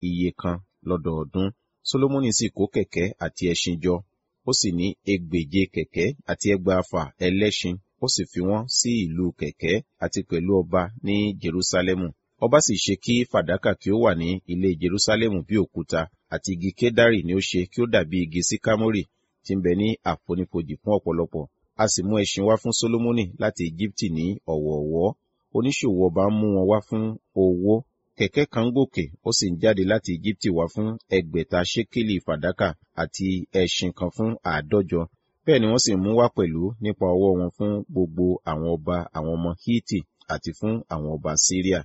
iye kan lọ́dọọdún. Solomoni sì kó kẹ̀kẹ́ àti ẹṣin jọ, ó sì ní 1,600 kẹ̀kẹ́ àti 6,000 ẹlẹ́ṣin, ó sì fi wọ́n sí ìlú kẹ̀kẹ́ àti pẹ̀lú ọba ní Jerúsálẹ́mù. Ọba sì ṣe kí fàdákà kí ó wà ní ilé Jerúsálẹ́mù bí òkúta, àti igi kedari ni ó ṣe kí ó dàbí igi síkámórì tí ń bẹ ní àfonífojì fún ọ̀pọ̀lọpọ̀. A sì mú ẹṣin wá fún Solomoni láti Ejibiti ní ọ̀wọ̀ọ̀wọ́. Oníṣòwò ọba ń mú wọn wá fún owó. Kẹ̀kẹ́ kan gòkè, ó sì ń jáde láti Ejibiti wá fún 600 ṣékélì fàdákà àti ẹṣin kan fún 150. Bẹ́ẹ̀ ni wọ́n sì mú wá pẹ̀lú nípa ọwọ́ wọn fún gbogbo àwọn ọba àwọn ọmọ Hiti àti fún àwọn ọba Síríà.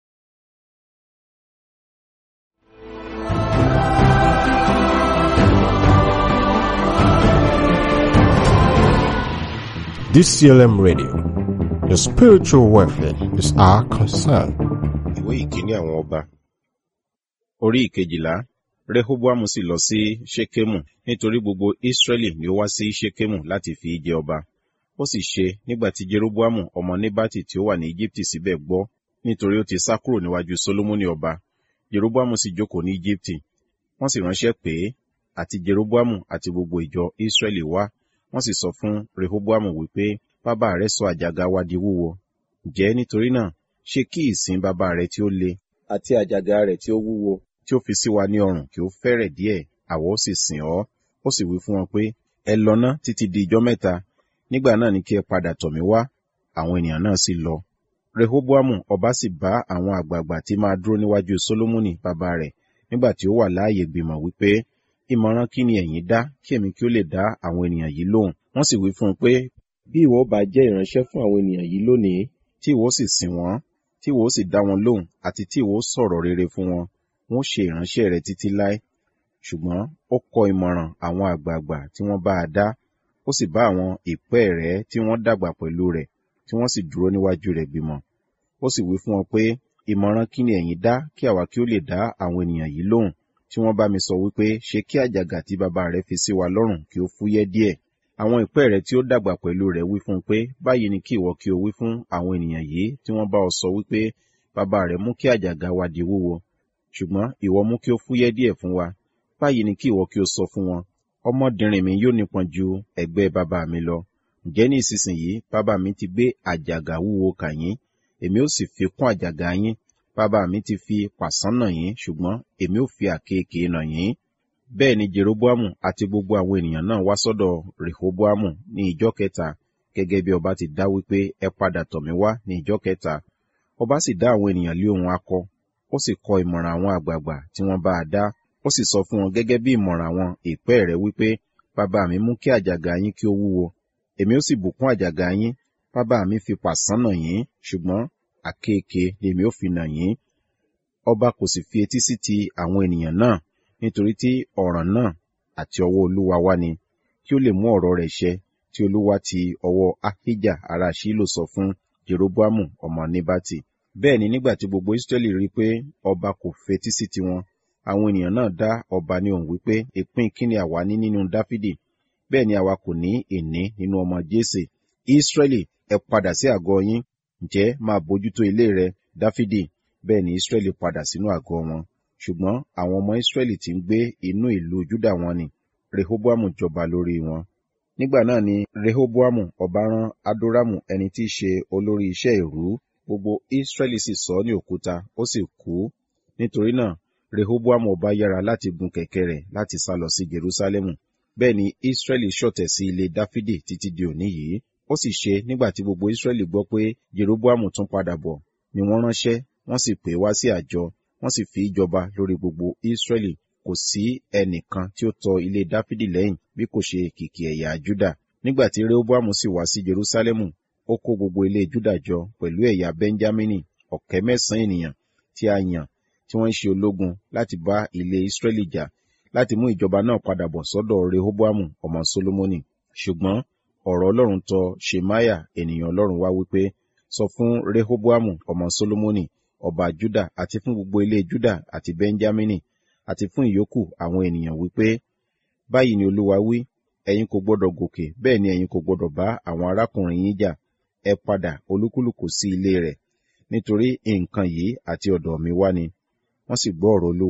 DCLM Radio. Your spiritual welfare is our concern. Ìwé ìkíní àwọn ọba. Orí 12. Rehoboamu sì lọ sí Ṣekemu, nítorí gbogbo Israẹli ni ó wá sí Ṣekemu láti fi jẹ ọba. Ó sì ṣe nígbà tí Jeroboamu ọmọ Nebati tí ó wà ní Ejibiti síbẹ̀ gbọ́, nítorí ó ti sá kúrò níwájú Solomoni ọba. Jeroboamu sì jókòó ní Ejibiti. Wọ́n sì ránṣẹ́ pé àti Jeroboamu àti gbogbo ìjọ Israẹli wá. Wọ́n sì sọ fún Rehoboamu wípé, bàbá rẹ̀ sọ àjàgà wa di wúwo. Ǹjẹ́ nítorí náà, ṣe kí ìsìn bàbá rẹ̀ tí ó le, àti àjàgà rẹ̀ tí ó wúwo, tí ó fi sí wa ní ọrùn kí ó fẹ́rẹ̀ díẹ̀, àwa ó sì sìn ọ́. Ó sì wí fún wọn pé, ẹ lọ ná títí di ijọ́ 3, nígbà náà ni kí ẹ padà tọ̀ mí wá. Àwọn ènìyàn náà sì lọ. Rehoboamu ọba sì bá àwọn àgbààgbà tí máa dúró níwájú Solomoni bàbá rẹ̀, nígbà tí ó wà láàyè gbìmọ̀ wípé, ìmọ̀ràn kí ni ẹ̀yin dá, kí èmi kí ó lè dá àwọn ènìyàn yìí lóhùn? Wọ́n sì wí fún un pé, bí ìwọ bá jẹ́ ìránṣẹ́ fún àwọn ènìyàn yìí lónìí, tí ìwọ sì sìn wọ́n, tí ìwọ sì dá wọn lóhùn, àti tí ìwọ sọ̀rọ̀ rere fún wọn, wọn ó ṣe ìránṣẹ́ rẹ títí láé. Ṣùgbọ́n ó kọ ìmọ̀ràn àwọn àgbààgbà tí wọ́n bá a dá, ó sì bá àwọn ìpẹ́ rẹ̀ tí wọ́n dàgbà pẹ̀lú rẹ̀, tí wọ́n sì dúró níwájú rẹ̀ gbìmọ̀. Ó sì wí fún wọn pé, ìmọ̀ràn kí ni ẹ̀yin dá, kí àwa kí ó lè dá àwọn ènìyàn yìí lóhùn, tí wọ́n bá mi sọ wípé, ṣe kí àjàgà tí bàbá rẹ̀ fi sí wa lọ́rùn kí ó fúyẹ́ díẹ̀. Àwọn ìpẹ́ rẹ̀ tí ó dàgbà pẹ̀lú rẹ̀ wí fún un pé, báyìí ni kí ìwọ kí o wí fún àwọn ènìyàn yìí tí wọ́n bá ọ sọ wípé, bàbá rẹ̀ mú kí àjàgà wa di wúwo, ṣùgbọ́n ìwọ mú kí ó fúyẹ́ díẹ̀ fún wa. Báyìí ni kí ìwọ kí o sọ fún wọn, ọmọdìnrin mi yóò nípọn ju ẹgbẹ́ bàbá mi lọ. Ǹjẹ́ ní ìsinsìnyí bàbá mi ti gbé àjàgà wúwo kà yín, èmi ó sì fi kún àjàgà yín. Bàbá mi ti fi pàṣán nà yín, ṣùgbọ́n èmi ó fi àkéekèé nà yín. Bẹ́ẹ̀ ni Jeroboamu àti gbogbo àwọn ènìyàn náà wá sọ́dọ̀ Rehoboamu ní ijọ́ 3, gẹ́gẹ́ bí ọba ti dá wípé, ẹ padà tọ̀ mí wá ní ijọ́ 3. Ọba sì dá àwọn ènìyàn lé ohùn akọ, ó sì kọ ìmọ̀ràn àwọn àgbààgbà tí wọ́n bá a dá. Ó sì sọ fún wọn gẹ́gẹ́ bí ìmọ̀ràn àwọn ìpẹ́ rẹ̀ wípé, bàbá mi mú kí àjàgà yín kí ó wúwo, èmi ó sì bùkún àjàgà yín. Bàbá mi fi pàṣán nà yín, ṣùgbọ́n àkéekèé lèmi ó fi nà yín. Ọba kò sì fi etí sí ti àwọn ènìyàn náà, nítorí tí ọ̀ràn náà àti ọwọ́ Olúwa wá ni, kí ó lè mú ọ̀rọ̀ rẹ̀ ṣẹ, tí Olúwa ti ọwọ́ Ahijah ará Ṣílò sọ fún Jeroboamu ọmọ Nebati. Bẹ́ẹ̀ ni nígbà tí gbogbo Israẹli rí pé ọba kò fetí sí tiwọn, àwọn ènìyàn náà dá ọba ní ohùn wípé, ìpín kí ni àwa ní nínú Dáfídì? Bẹ́ẹ̀ ni àwa kò ní ìní nínú ọmọ Jésè. Israẹli, ẹ padà sí àgọ́ yín, ǹjẹ́ máa bójútó ilé rẹ, Dáfídì. Bẹ́ẹ̀ ni Israẹli padà sínú àgọ́ wọn. Ṣùgbọ́n àwọn ọmọ Israẹli tí ń gbé inú ìlú Júdà wọn ni Rehoboamu jọba lórí wọn. Nígbà náà ni Rehoboamu ọba rán Adoramu ẹni tí í ṣe olórí iṣẹ́ ìrú. Gbogbo Israẹli sì sọ ní òkúta, ó sì kú. Nítorí náà, Rehoboamu ọba yára láti gun kẹ̀kẹ́ rẹ̀ láti sá lọ sí Jerúsálẹ́mù. Bẹ́ẹ̀ ni Israẹli ṣọ̀tẹ̀ sí ilé Dáfídì títí di òní yìí. Ó sì ṣe nígbà tí gbogbo Israẹli gbọ́ pé Jeroboamu tún padà bọ̀, ni wọ́n ránṣẹ́, wọ́n sì pè wá sí àjọ, wọ́n sì fi jọba lórí gbogbo Israẹli. Kò sí ẹnìkan tí ó tọ ilé Dáfídì lẹ́yìn bí kò ṣe kìkì ẹ̀yà Júdà. Nígbà tí Rehoboamu sì wá sí Jerúsálẹ́mù, ó kó gbogbo ilé Júdà jọ pẹ̀lú ẹ̀yà Benjamini 900 ènìyàn tí a yàn, tí wọ́n ń ṣe ológun láti bá ilé Israẹli jà, láti mú ìjọba náà padà bọ̀ sọ́dọ̀ Rehoboamu ọmọ Solomoni. Ṣùgbọ́n ọ̀rọ̀ Ọlọ́run tọ Ṣemaiah ènìyàn Ọlọ́run wá wípé, sọ fún Rehoboamu ọmọ Solomoni ọba Júdà àti fún gbogbo ilé Júdà àti Benjamini àti fún ìyókù àwọn ènìyàn wípé, báyìí ni Olúwa wí, ẹ̀yin kò gbọdọ̀ gòkè, bẹ́ẹ̀ ni ẹ̀yin kò gbọdọ̀ bá àwọn arákùnrin yín jà. Ẹ padà olúkúlùkù sí ilé rẹ̀, nítorí nǹkan yìí àti ọ̀dọ̀ mi wá ni. Wọ́n sì gbọ́ ọ̀rọ̀ Olúwa,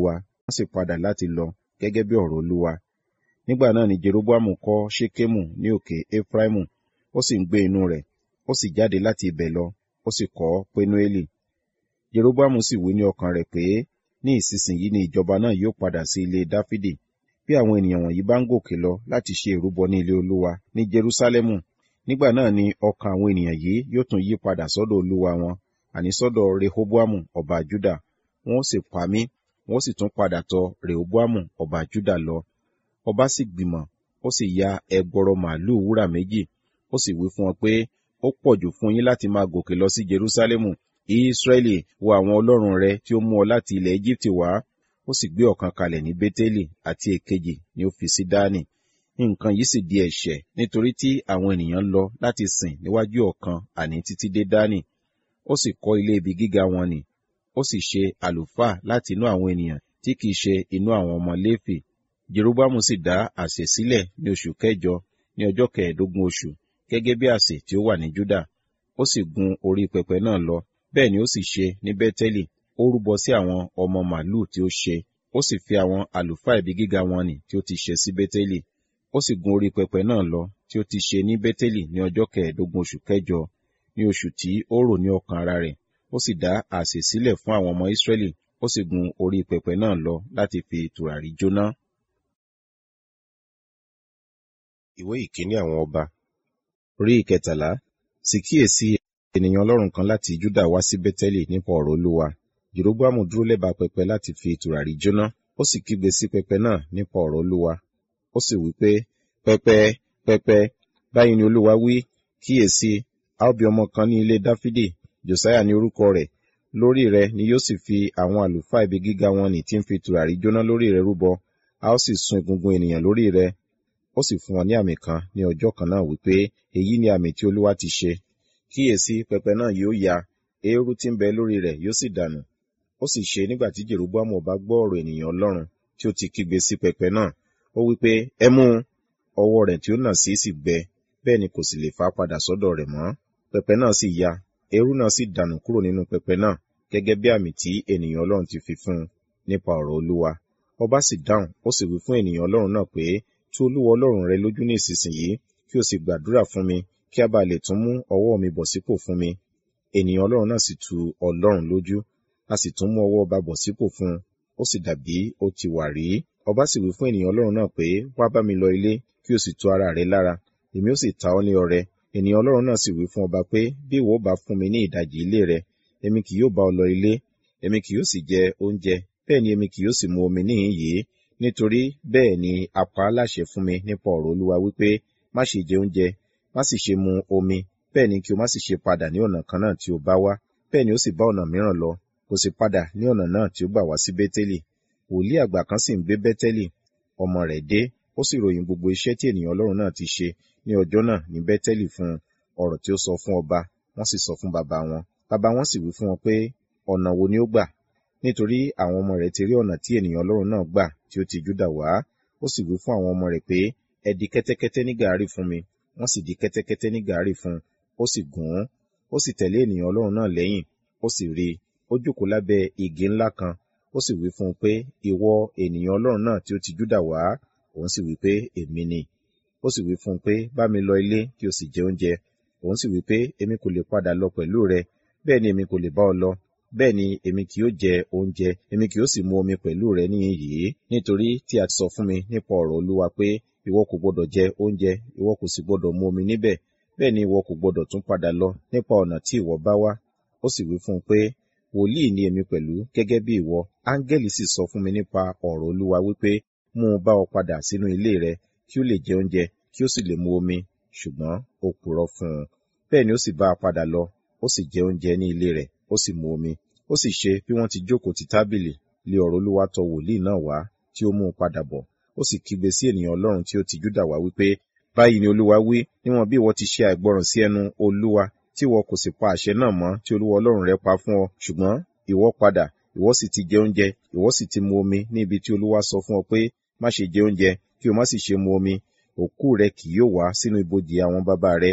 wọ́n sì padà láti lọ gẹ́gẹ́ bí ọ̀rọ̀ Olúwa. Nígbà náà ni Jeroboamu kọ́ Ṣekemu ní òkè Efraimu, ó sì ń gbé inú rẹ̀, ó sì jáde láti ibẹ̀ lọ, ó sì kọ́ Penueli. Jeroboamu sì wí ní ọkàn rẹ̀ pé, ní ìsinsìnyí ni ìjọba náà yóò padà sí ilé Dáfídì. Bí àwọn ènìyàn wọ̀nyí bá ń gòkè lọ láti ṣe ìrúbọ ní ilé Olúwa ní Jerúsálẹ́mù, nígbà náà ni ọkàn àwọn ènìyàn yìí yóò tún yí padà sọ́dọ̀ Olúwa wọn, àní sọ́dọ̀ Rehoboamu ọba Juda. Wọn ó sì pa mí, wọn ó sì tún padà tọ̀ Rehoboamu ọba Juda lọ. Ọba sì gbìmọ̀, ó sì ya ẹgbọrọ màlúù wúrà 2, ó sì wí fún wọn pé, ó pọ̀jù fún yín láti máa gòkè lọ sí Jerúsálẹ́mù. Ísírẹ́lì, wo àwọn ọlọ́run rẹ tí ó mú ọ láti ilẹ̀ Égíptì wá. Ó sì gbé ọ̀kan kalẹ̀ ní Bétélì, àti èkejì ni ó fi sí Dánì. Nǹkan yìí sì di ẹ̀ṣẹ̀ nítorí tí àwọn ènìyàn lọ láti sìn níwájú ọ̀kan àní títí dé Dánì. Ó sì kọ́ ilé ibi gíga wọn nì, ó sì ṣe àlùfáà láti inú àwọn ènìyàn tí kìí ṣe inú àwọn ọmọ Léfì. Jeroboamu sì dá àsè sílẹ̀ ní oṣù kẹjọ ní ọjọ́ 15 oṣù, gẹ́gẹ́ bí àsè tí ó wà ní Júdà. Ó sì gun orí pẹpẹ náà lọ, bẹ́ẹ̀ ni ó sì ṣe ní Bẹ́tẹ́lì. Ó rúbọ sí àwọn ọmọ màlúù tí ó ṣe, ó sì fi àwọn àlùfáà ibi gíga wọn nì tí ó ti ṣe sí Bẹ́tẹ́lì. Ó sì gun orí pẹpẹ náà lọ tí ó ti ṣe ní Bẹ́tẹ́lì ní ọjọ́ 15 oṣù kẹjọ, ní oṣù tí ó rò ní ọkàn ara rẹ̀. Ó sì dá àsè sílẹ̀ fún àwọn ọmọ Ísírẹ́lì, ó sì gun orí pẹpẹ náà lọ láti fi tùràrí jóná. Ìwé ìkíní àwọn ọba, orí 13. Sì kíyèsí, ènìyàn Ọlọ́run kan láti Júdà wá sí Bẹ́tẹ́lì nípa ọ̀rọ̀ Olúwa. Jeroboamu dúró lẹ́bàá pẹpẹ láti fi tùràrí jóná, ó sì kígbe sí pẹpẹ náà nípa ọ̀rọ̀ Olúwa. Ó sì wí pé, pẹpẹ, pẹpẹ, báyìí ni Olúwa wí, kíyèsí, a ó bí ọmọ kan ní ilé Dáfídì, Josiah ní orúkọ rẹ̀. Lórí rẹ̀ ni yóò sì fi àwọn àlùfáà ibi gíga wọn nì tí ń fi tùràrí jóná lórí rẹ̀ rúbọ. A ó sì sun egungun ènìyàn lórí rẹ̀. Ó sì fún wọn ní àmì kan ní ọjọ́ kan náà wípé, èyí ni àmì tí Olúwa ti ṣe. Kíyèsí, pẹpẹ náà yóò ya, eérú tí ń bẹ lórí rẹ̀ yóò sì dànù. Ó sì ṣe nígbà tí Jeroboamu ọba gbọ́ ọ̀rọ̀ ènìyàn Ọlọ́run tí ó ti kígbe sí pẹpẹ náà, ó wípé, ẹ mú un. Ọwọ́ rẹ̀ tí ó nà sí sì gbẹ, bẹ́ẹ̀ ni kò sì lè fà padà sọ́dọ̀ rẹ̀ mọ́. Pẹpẹ náà sì ya, eérú náà sì dànù kúrò nínú pẹpẹ náà, gẹ́gẹ́ bí àmì tí ènìyàn Ọlọ́run ti fi fún un nípa ọ̀rọ̀ Olúwa. Ọba sì dáhùn, ó sì wí fún ènìyàn Ọlọ́run náà pé, tú Olúwa Ọlọ́run rẹ lójú ní ìsinsìnyí, kí o sì gbàdúrà fún mi, kí a bá lè tún mú ọwọ́ mi bọ̀ sípò fún mi. Ènìyàn Ọlọ́run náà sì tu Ọlọ́run lójú, a sì tún mú ọwọ́ ọba bọ̀ sípò fún un, ó sì dàbí ó ti wà rí. Ọba sì wí fún ènìyàn Ọlọ́run náà pé, wá bá mi lọ ilé, kí o sì tu ara rẹ lára, èmi ó sì ta ọ́ ní ọrẹ. Ènìyàn Ọlọ́run náà sì wí fún ọba pé, bí ìwọ bá fún mi ní ìdajì ilé rẹ, èmi kì yóò bá ọ lọ ilé, èmi kì yóò sì jẹ oúnjẹ, bẹ́ẹ̀ ni èmi kì yóò sì mu omi níhìn yìí, nítorí bẹ́ẹ̀ ni a pa á láṣẹ fún mi nípa ọ̀rọ̀ Olúwa wípé, má ṣe jẹ oúnjẹ, má sì ṣe mu omi, bẹ́ẹ̀ ni kí o má sì ṣe padà ní ọ̀nà kan náà tí o bá wá. Bẹ́ẹ̀ ni ó sì bá ọ̀nà mìíràn lọ, kò sì padà ní ọ̀nà náà tí ó gbà wá sí Bẹ́tẹ́lì. Wòlíì àgbà kan sì ń gbé Bẹ́tẹ́lì, ọmọ rẹ̀ dé, ó sì ròyìn gbogbo iṣẹ́ tí ènìyàn Ọlọ́run náà ti ṣe ní ọjọ́ náà ní Bẹ́tẹ́lì fún un. Ọ̀rọ̀ tí ó sọ fún ọba, wọ́n sì sọ fún bàbá wọn. Bàbá wọn sì wí fún wọn pé, ọ̀nà wo ni ó gbà? Nítorí àwọn ọmọ rẹ̀ ti rí ọ̀nà tí ènìyàn Ọlọ́run náà gbà tí ó ti Júdà wá. Ó sì wí fún àwọn ọmọ rẹ̀ pé, ẹ di kẹ́tẹ́kẹ́tẹ́ ní gàárì fún mi. Wọ́n sì di kẹ́tẹ́kẹ́tẹ́ ní gàárì fún un, ó sì gùn ún. Ó sì tẹ̀lé ènìyàn Ọlọ́run náà lẹ́yìn, ó sì rí i, ó jókòó lábẹ́ igi ńlá kan. Ó sì wí fún un pé, ìwọ ènìyàn Ọlọ́run náà tí ó ti Júdà wá? Òun sì wí pé, èmi ni. Ó sì wí fún un pé, bá mi lọ ilé kí o sì jẹ oúnjẹ. Òun sì wí pé, èmi kò lè padà lọ pẹ̀lú rẹ, bẹ́ẹ̀ ni èmi kò lè bá ọ lọ. Bẹ́ẹ̀ ni èmi kì yóò jẹ oúnjẹ, èmi kì yóò sì mu omi pẹ̀lú rẹ níhìn yìí, nítorí tí a ti sọ fún mi nípa ọ̀rọ̀ Olúwa pé, ìwọ kò gbọdọ̀ jẹ oúnjẹ, ìwọ kò sì gbọdọ̀ mu omi níbẹ̀, bẹ́ẹ̀ ni ìwọ kò gbọdọ̀ tún padà lọ nípa ọ̀nà tí ìwọ bá wá. Ó sì wí fún un pé, wòlíì ni èmi pẹ̀lú gẹ́gẹ́ bí ìwọ. Áńgẹ́lì sì sọ fún mi nípa ọ̀rọ̀ Olúwa wípé, mú un bá ọ padà sínú ilé rẹ, kí ó lè jẹ oúnjẹ, kí ó sì lè mu omi, ṣùgbọ́n ó purọ́ fún un. Bẹ́ẹ̀ ni ó sì bá a padà lọ, ó sì jẹ oúnjẹ ní ilé rẹ̀, ó sì mu omi. Ó sì ṣe bí wọ́n ti jókòó ti tábìlì, lé ọ̀rọ̀ Olúwa tọ̀ wòlíì náà wá, tí ó mú un padà bọ̀. Ó sì kígbe sí ènìyàn Ọlọ́run tí ó ti Júdà wá wípé, báyìí ni Olúwa wí, níwọ̀n bí ìwọ ti ṣe àìgbọràn sí ẹnu Olúwa, tí ìwọ kò sì pa àṣẹ náà mọ́ tí Olúwa Ọlọ́run rẹ pa fún ọ, ṣùgbọ́n ìwọ padà, ìwọ sì ti jẹ oúnjẹ, ìwọ sì ti mu omi ní ibi tí Olúwa sọ fún ọ pé, má ṣe jẹ oúnjẹ, kí o má sì ṣe mu omi, òkú rẹ kì yóò wá sínú ibojì àwọn baba rẹ.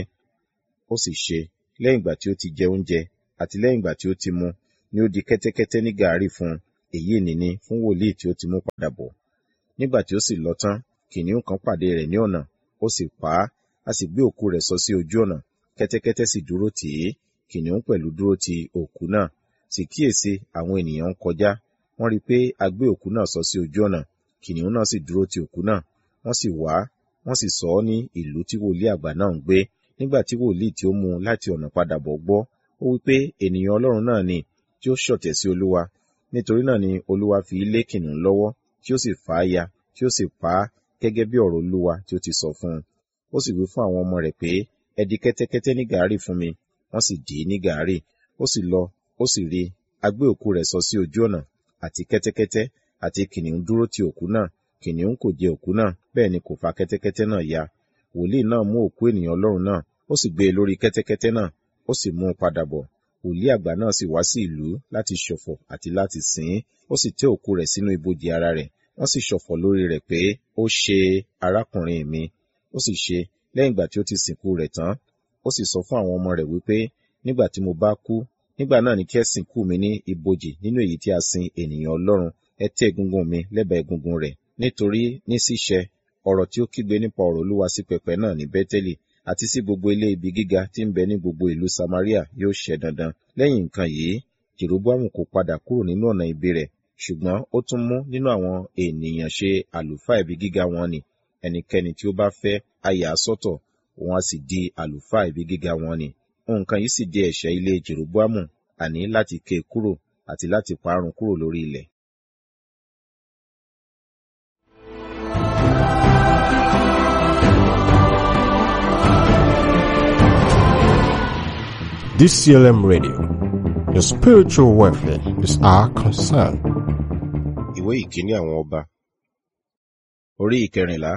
Ó sì ṣe, lẹ́yìn ìgbà tí ó ti jẹ oúnjẹ, àti lẹ́yìn ìgbà tí ó ti mu, ni ó di kẹ́tẹ́kẹ́tẹ́ ní gàárì fún un, èyí nìní fún wòlíì tí ó ti mú padà bọ̀. Nígbà tí ó sì lọ tán, kìnnìún kan pàdé rẹ̀ ní ọ̀nà, ó sì pa á, a sì gbé òkú rẹ̀ sọ sí ojú ọ̀nà, kẹ́tẹ́kẹ́tẹ́ sì dúró tì í, kìnnìún pẹ̀lú dúró ti òkú náà. Sì kíyèsi, àwọn ènìyàn ń kọjá, wọ́n rí pé a gbé òkú náà sọ sí ojú ọ̀nà, kìnnìún náà sì dúró ti òkú náà, wọ́n sì wá, wọ́n sì sọ ọ́ ní ìlú tí wòlíì àgbà náà ń gbé. Nígbà tí wòlíì tí ó mú un láti ọ̀nà padà bọ̀ gbọ́, ó wí pé ènìyàn Ọlọ́run náà ni, tí ó ṣọ̀tẹ̀ sí Olúwa. Nítorí náà ni Olúwa fi lé kìnnìún lọ́wọ́, tí ó sì fà á ya, tí ó sì pa á, gẹ́gẹ́ bí ọ̀rọ̀ Olúwa tí ó ti sọ fún un. Ó sì wí fún àwọn ọmọ rẹ̀ pé, ẹ di kẹ́tẹ́kẹ́tẹ́ ní gàárì fún mi, wọ́n sì dì í ní gàárì. Ó sì lọ, ó sì rí, a gbé òkú rẹ̀ sọ sí ojú ọ̀nà, àti kẹ́tẹ́kẹ́tẹ́, àti kìnnìún dúró ti òkú náà. Kìnnìún kò jẹ òkú náà, bẹ́ẹ̀ ni kò fa kẹ́tẹ́kẹ́tẹ́ náà ya. Wòlíì náà mú òkú ènìyàn Ọlọ́run náà, ó sì gbé e lórí kẹ́tẹ́kẹ́tẹ́ náà, ó sì mú un padà bọ̀. Wòlíì àgbà náà sì wá sí ìlú láti ṣọ̀fọ̀ àti láti sìn ín, ó sì tẹ́ òkú rẹ̀ sínú ibojì ara rẹ̀. Wọ́n sì ṣọ̀fọ̀ lórí rẹ̀ pé, ó ṣe arákùnrin mi. Ó sì ṣe, lẹ́yìn ìgbà tí ó ti sìnkú rẹ̀ tán, ó sì sọ fún àwọn ọmọ rẹ̀ wípé, nígbà tí mo bá kú, nígbà náà ni kí ẹ sìnkú mi ní ibojì nínú èyí tí a sin ènìyàn Ọlọ́run, ẹ tẹ́ egungun mi lẹ́bàá egungun rẹ̀. Nítorí ní ṣíṣẹ, ọ̀rọ̀ tí ó kígbe nípa ọ̀rọ̀ Olúwa sí pẹpẹ náà ní Bẹ́télì, àti sí gbogbo ilé ibi gíga tí ń bẹ ní gbogbo ìlú Samaria yóò ṣẹ dandan. Lẹ́yìn nǹkan yìí, Jeroboamu kò padà kúrò nínú ọ̀nà ibi rẹ̀, ṣùgbọ́n ó tún mú nínú àwọn ènìyàn ṣe àlùfáà ibi gíga wọn nì. Ẹnikẹ́ni tí ó bá fẹ́, a yà á sọ́tọ̀, òun a sì di àlùfáà ibi gíga wọn nì. Nǹkan yìí sì di ẹ̀ṣẹ̀ ilé Jeroboamu, àní láti ké e kúrò àti láti parun kúrò lórí ilẹ̀. DCLM Radio. Your spiritual welfare is our concern. Ìwé ìkíní àwọn ọba. Orí ìkẹrìnlá.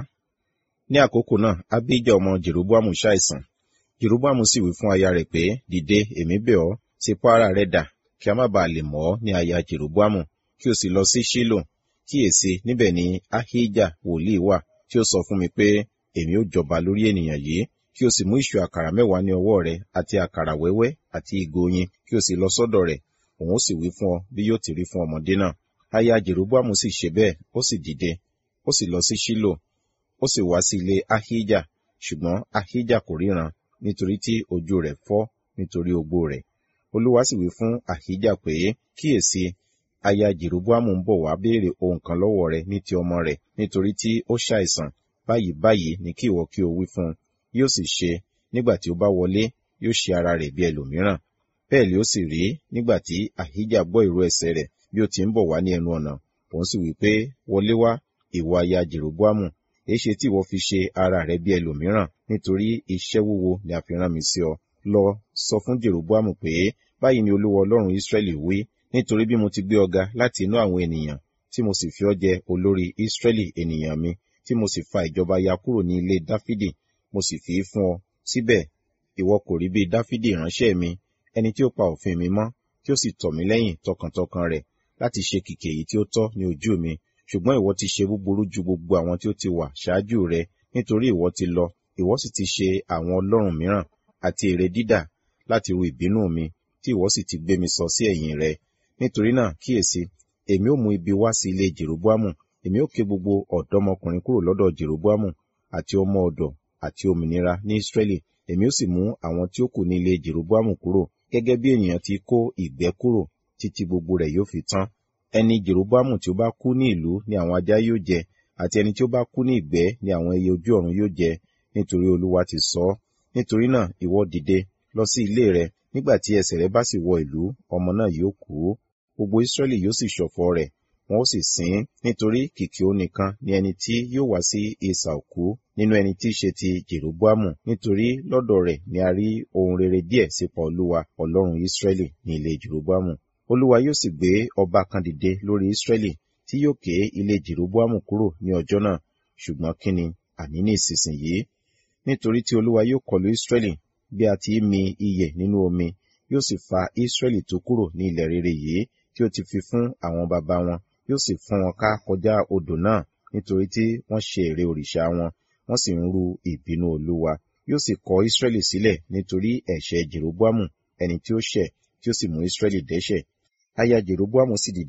Ní àkókò náà, Abijah ọmọ Jeroboamu ṣàìsàn. Jeroboamu sì wí fún aya rẹ̀ pé, dìde, èmi bẹ̀ ọ́, ṣe pọ́ ara rẹ̀ dà, kí a má baà lè mọ̀ ọ́ ní aya Jeroboamu, kí o sì lọ sí Ṣílò. Kíyèsi, níbẹ̀ ni Ahijah wòlíì wà, tí ó sọ fún mi pé, èmi ó jọba lórí ènìyàn yìí. Kí o sì mú ìṣù àkàrà 10 ní ọwọ́ rẹ̀, àti àkàrà wẹ́wẹ́, àti ìgò oyin, kí o sì lọ sọ́dọ̀ rẹ̀. Òun ó sì wí fún ọ bí yóò ti rí fún ọmọdé náà. Aya Jeroboamu sì ṣe bẹ́ẹ̀, ó sì dìde, ó sì lọ sí Ṣílò, ó sì wá sí ilé Ahijah, ṣùgbọ́n Ahijah kò ríran, nítorí tí ojú rẹ̀ fọ́ nítorí ogbó rẹ̀. Olúwa sì wí fún Ahijah pé, kíyèsi, aya Jeroboamu ń bọ̀ wá béèrè ohun kan lọ́wọ́ rẹ̀ ní ti ọmọ rẹ̀, nítorí tí ó ṣàìsàn. Báyìí ni kí ìwọ kí o wí fún un. Yóò sì ṣe, nígbà tí ó bá wọlé, yóò ṣe ara rẹ̀ bí ẹlòmíràn. Bẹ́ẹ̀ ni ó sì rí, nígbà tí Ahijah gbọ́ ìró ẹsẹ̀ rẹ̀ bí ó ti ń bọ̀ wá ní ẹnu ọ̀nà. Òun sì wí pé, wọlé wá, ìwọ aya Jeroboamu, èéṣe tí ìwọ fi ṣe ara rẹ̀ bí ẹlòmíràn? Nítorí iṣẹ́ wúwo ni a fi rán mi sí ọ. Lọ, sọ fún Jeroboamu pé, báyìí ni Olúwa Ọlọ́run Israẹli wí, nítorí bí mo ti gbé ọ ga láti inú àwọn ènìyàn, tí mo sì fi ọ jẹ olórí Israẹli ènìyàn mi, tí mo sì fa ìjọba ya kúrò ní ilé Dáfídì, mo sì fi í fún ọ. Síbẹ̀, ìwọ kò rí bí Dáfídì ìránṣẹ́ mi, ẹni tí ó pa òfin mi mọ́, tí ó sì tọ̀ mí lẹ́yìn tọkàntọkàn rẹ̀, láti ṣe kìkì èyí tí ó tọ́ ní ojú mi. Ṣùgbọ́n ìwọ ti ṣe búburú ju gbogbo àwọn tí ó ti wà ṣáájú rẹ, nítorí ìwọ ti lọ, ìwọ sì ti ṣe àwọn ọlọ́run mìíràn, àti ère dídà, láti ru ìbínú mi, tí ìwọ sì ti gbé mi sọ sí ẹ̀yìn rẹ. Nítorí náà, kíyèsi, èmi ó mú ibi wá sí ilé Jeroboamu, èmi ó ké gbogbo ọ̀dọ́mọkùnrin kúrò lọ́dọ̀ Jeroboamu, àti ọmọ ọ̀dọ̀, àti òmìnira ní Israẹli. Èmi ó sì mú àwọn tí ó kù ní ilé Jeroboamu kúrò, gẹ́gẹ́ bí ènìyàn ti kó ìgbẹ́ kúrò, títí gbogbo rẹ̀ yóò fi tán. Ẹni Jeroboamu tí ó bá kú ní ìlú ni àwọn ajá yóò jẹ, àti ẹni tí ó bá kú ní ìgbẹ́ ni àwọn ẹyẹ ojú ọ̀run yóò jẹ, nítorí Olúwa ti sọ ọ́. Nítorí náà, ìwọ dìde, lọ sí ilé rẹ, nígbà tí ẹsẹ̀ rẹ bá sì wọ ìlú, ọmọ náà yóò kú. Gbogbo Israẹli yóò sì ṣọ̀fọ̀ rẹ̀, wọn ó sì sìn ín, nítorí kìkì ó nìkan ni ẹni tí yóò wá sí isà òkú nínú ẹni tí í ṣe ti Jeroboamu, nítorí lọ́dọ̀ rẹ̀ ni a rí ohun rere díẹ̀ sípa Olúwa Ọlọ́run Israẹli ní ilé Jeroboamu. Olúwa yóò sì gbé ọba kan dìde lórí Israẹli, tí yóò ké ilé Jeroboamu kúrò ní ọjọ́ náà. Ṣùgbọ́n kí ni, àní ní ìsinsìnyí? Nítorí tí Olúwa yóò kọlu Israẹli bí a ti mi iyẹ̀ nínú omi, yóò sì fa Israẹli tó kúrò ní ilẹ̀ rere yìí tí ó ti fi fún àwọn baba wọn, yóò sì fún wọn ká kọjá odò náà, nítorí tí wọ́n ṣe ère òrìṣà wọn, wọ́n sì ń ru ìbínú Olúwa. Yóò sì kọ Israẹli sílẹ̀ nítorí ẹ̀ṣẹ̀ Jeroboamu, ẹni tí ó ṣẹ̀, tí ó sì mú Israẹli dẹ́ṣẹ̀. Aya Jeroboamu sì dìde, ó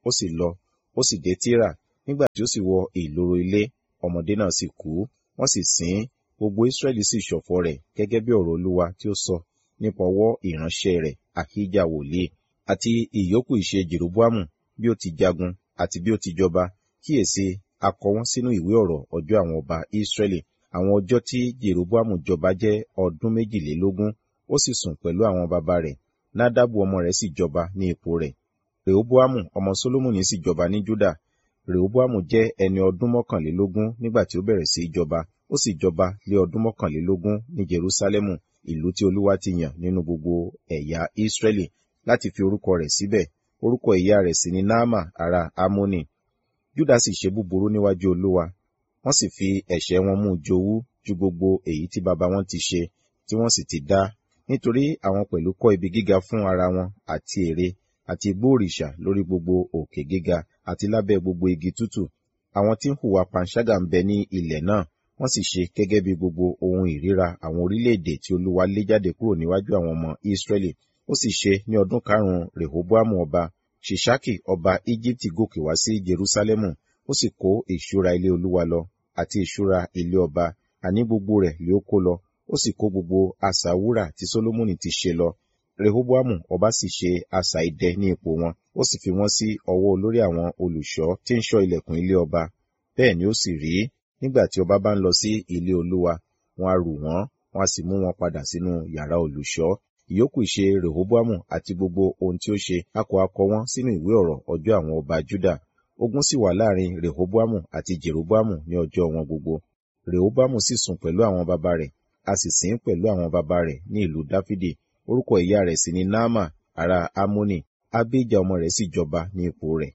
ó sì lọ, ó sì dé Tírà. Nígbà tí ó sì wọ ìloro ilé, ọmọdé náà sì kú, wọ́n sì sìn ín. Gbogbo Israẹli sì ṣọ̀fọ̀ rẹ̀ gẹ́gẹ́ bí ọ̀rọ̀ Olúwa tí ó sọ nípa ọwọ́ ìránṣẹ́ rẹ̀ Ahijah wòlíì. Àti ìyókù ìṣe Jeroboamu, bí ó ti jagun àti bí ó ti jọba, kíyèsí, a kọ wọ́n sínú ìwé ọ̀rọ̀ ọjọ́ àwọn ọba Israẹli. Àwọn ọjọ́ tí Jeroboamu jọba jẹ́ ọdún 22, ó sì sùn pẹ̀lú àwọn baba rẹ̀. Nadabu ọmọ rẹ̀ sì jọba ní ipò rẹ̀. Rehoboamu ọmọ Solomoni sì jọba ní Juda. Rehoboamu jẹ́ ẹni ọdún 21 nígbà tí ó bẹ̀rẹ̀ sí í jọba. Ó sì jọba lé ọdún 21 ní Jerusalẹmu, ìlú tí Olúwa ti yàn nínú gbogbo ẹ̀yà Israẹli láti fi orúkọ rẹ̀ síbẹ̀. Orúkọ ìyá rẹ̀ sì ni Naama ará Ammoni. Juda sì ṣe búburú níwájú Olúwa, wọ́n sì fi ẹ̀ṣẹ̀ wọn mú jowú ju gbogbo èyí tí baba wọn ti ṣe, tí wọ́n sì ti dá. Nítorí àwọn pẹ̀lú kọ́ ibi gíga fún ara wọn àti ère, àti igbó òrìṣà lórí gbogbo òkè gíga àti lábẹ́ gbogbo igi tútù. Àwọn tí ń hùwà panṣágà ń bẹ ní ilẹ̀ náà, wọ́n sì ṣe gẹ́gẹ́ bí gbogbo ohun ìríra àwọn orílẹ̀-èdè tí Olúwa lé jáde kúrò níwájú àwọn ọmọ Israẹli. Ó sì ṣe ní ọdún 5 Rehoboamu ọba, Ṣiṣaki ọba Ejibiti gòkè wá sí Jerusalẹmu, ó sì kó ìṣúra ilé Olúwa lọ, àti ìṣúra ilé ọba, àní gbogbo rẹ̀ lé ó kó lọ. Ó sì kó gbogbo asà wúrà tí Solomoni ti ṣe lọ. Rehoboamu ọba sì ṣe asà idẹ ní ipò wọn, ó sì fi wọ́n sí ọwọ́ olórí àwọn olùṣọ́ tí ń ṣọ́ ilẹ̀kùn ilé ọba. Bẹ́ẹ̀ ni ó sì rí, nígbà tí ọba bá ń lọ sí ilé Olúwa, wọn a rù wọ́n, wọn a sì mú wọn padà sínú yàrá olùṣọ́. Ìyókù ìṣe Rehoboamu àti gbogbo ohun tí ó ṣe, a kò kọ wọ́n sínú ìwé ọ̀rọ̀ ọjọ́ àwọn ọba Juda. Ogun sì wà láàrin Rehoboamu àti Jeroboamu ní ọjọ́ wọn gbogbo. Rehoboamu sì sùn pẹ̀lú àwọn baba rẹ̀, a sì sìn ín pẹ̀lú àwọn baba rẹ̀ ní ìlú Dáfídì. Orúkọ ìyá rẹ̀ sì ni Naama ará Ammoni. Abijah ọmọ rẹ̀ sì jọba ní ipò rẹ̀.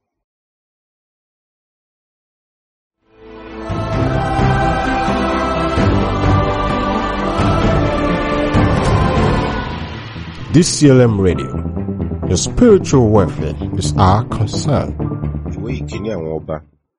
DCLM Radio, your spiritual welfare is our concern. Ìwé ìkíní àwọn ọba,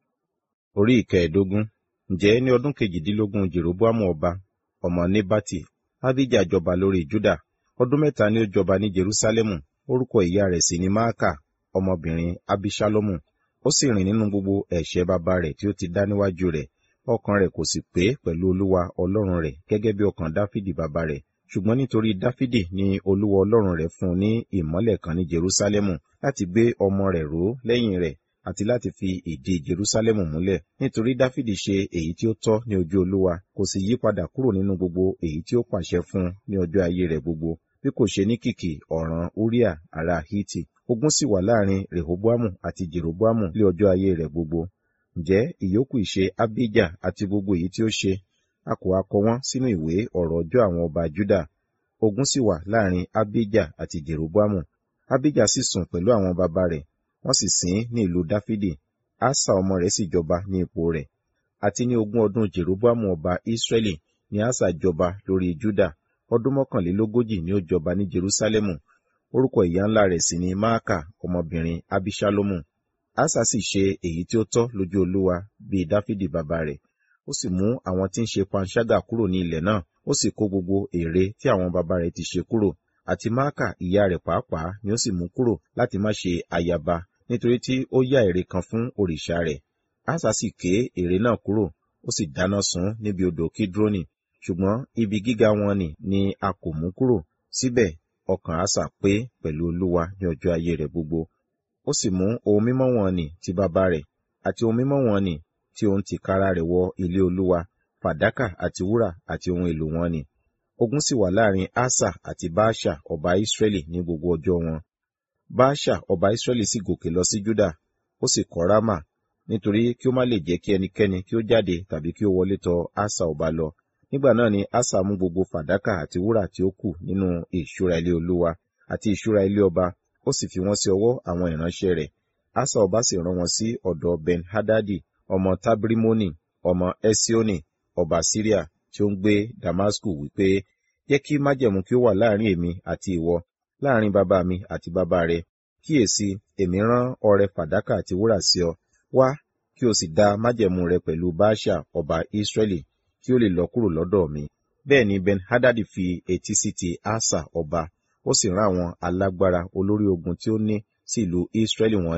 orí 15. Ǹjẹ́ ní ọdún 18 Jeroboamu ọba, ọmọ Nebati, Abijah jọba lórí Juda. Ọdún 3 ni ó jọba ní Jerusalẹmu. Orúkọ ìyá rẹ̀ sì ni Maaka, ọmọbìnrin Abishalomu. Ó sì rìn nínú gbogbo ẹ̀ṣẹ̀ baba rẹ̀ tí ó ti dá níwájú rẹ̀. Ọkàn rẹ̀ kò sì pé pẹ̀lú Olúwa Ọlọ́run rẹ̀ gẹ́gẹ́ bí ọkàn Dáfídì baba rẹ̀. Ṣùgbọ́n nítorí Dáfídì ni Olúwa Ọlọ́run rẹ̀ fún un ní ìmọ́lẹ̀ kan ní Jerusalẹmu láti gbé ọmọ rẹ̀ ró lẹ́yìn rẹ̀ àti láti fi ìdí Jerusalẹmu múlẹ̀. Nítorí Dáfídì ṣe èyí tí ó tọ́ ní ojú Olúwa, kò sì yí padà kúrò nínú gbogbo èyí tí ó pàṣẹ fún ní ọjọ́ ayé rẹ̀ gbogbo, bí kò ṣe ní kìkì ọ̀ràn Uriah ará Hiti. Ogun sì wà láàrin Rehoboamu àti Jeroboamu lé ọjọ́ ayé rẹ̀ gbogbo. Ǹjẹ́ ìyókù ìṣe Abijah àti gbogbo èyí tí ó ṣe, a kò kọ wọ́n sínú ìwé ọ̀rọ̀ ọjọ́ àwọn ọba Juda. Ogun sì wà láàrin Abijah àti Jeroboamu. Abijah sì sùn pẹ̀lú àwọn baba rẹ̀, wọ́n sì sìn ín ní ìlú Dáfídì. Asa ọmọ rẹ̀ sì jọba ní ipò rẹ̀. Àti ní 20 ọdún Jeroboamu ọba Israẹli ni Asa jọba lórí Juda. Ọdún 41 ni ó jọba ní Jerusalẹmu. Orúkọ ìyá ńlá rẹ̀ sì ni Maaka, ọmọbìnrin Abishalomu. Asa sì ṣe èyí tí ó tọ́ lójú Olúwa bí Dáfídì baba rẹ̀. Ó sì mú àwọn tí ń ṣe panṣágà kúrò ní ilẹ̀ náà, ó sì kó gbogbo ère tí àwọn baba rẹ̀ ti ṣe kúrò. Àti Maaka ìyá rẹ̀ pàápàá ni ó sì mú kúrò láti má ṣe ayaba, nítorí tí ó yá ère kan fún òrìṣà rẹ̀. Asa sì ké ère náà kúrò, ó sì dáná sun níbi odò Kidroni. Ṣùgbọ́n ibi gíga wọn ni a kò mú kúrò. Síbẹ̀ ọkàn Asa pé pẹ̀lú Olúwa ní ọjọ́ ayé rẹ̀ gbogbo. Ó sì mú ohun mímọ́ wọn nì ti baba rẹ̀, àti ohun mímọ́ wọn nì tí òun tìkára rẹ̀ wọ ilé Olúwa, fàdákà àti wúrà àti ohun èlò wọn nì. Ogun sì wà láàrin Asa àti Baasha ọba Israẹli ní gbogbo ọjọ́ wọn. Baasha ọba Israẹli sì gòkè lọ sí Juda, ó sì kọ́ Rama, nítorí kí ó má lè jẹ́ kí ẹnikẹ́ni kí ó jáde tàbí kí ó wọlé tọ̀ Asa ọba lọ. Nígbà náà ni Asa mú gbogbo fàdákà àti wúrà tí ó kù nínú ìṣúra ilé Olúwa àti ìṣúra ilé ọba, ó sì fi wọ́n sí ọwọ́ àwọn ìránṣẹ́ rẹ̀. Asa ọba sì rán wọn sí ọ̀dọ̀ Ben-Hadadi ọmọ Tabrimoni ọmọ Esioni ọba Siria tí ó ń gbé Damasku, wípé, jẹ́ kí májẹ̀mú kí ó wà láàrin èmi àti ìwọ, láàrin bàbá mi àti bàbá rẹ. Kíyèsí, èmi rán ọrẹ fàdákà àti wúrà sí ọ. Wá, kí o sì dá májẹ̀mú rẹ pẹ̀lú Baasha ọba Israẹli, kí ó lè lọ kúrò lọ́dọ̀ mi. Bẹ́ẹ̀ ni Ben-Hadadi fi etí sí ti Asa ọba, ó sì rán àwọn alágbára olórí ogun tí ó ní sí ìlú Israẹli wọ̀n-ọn-nì,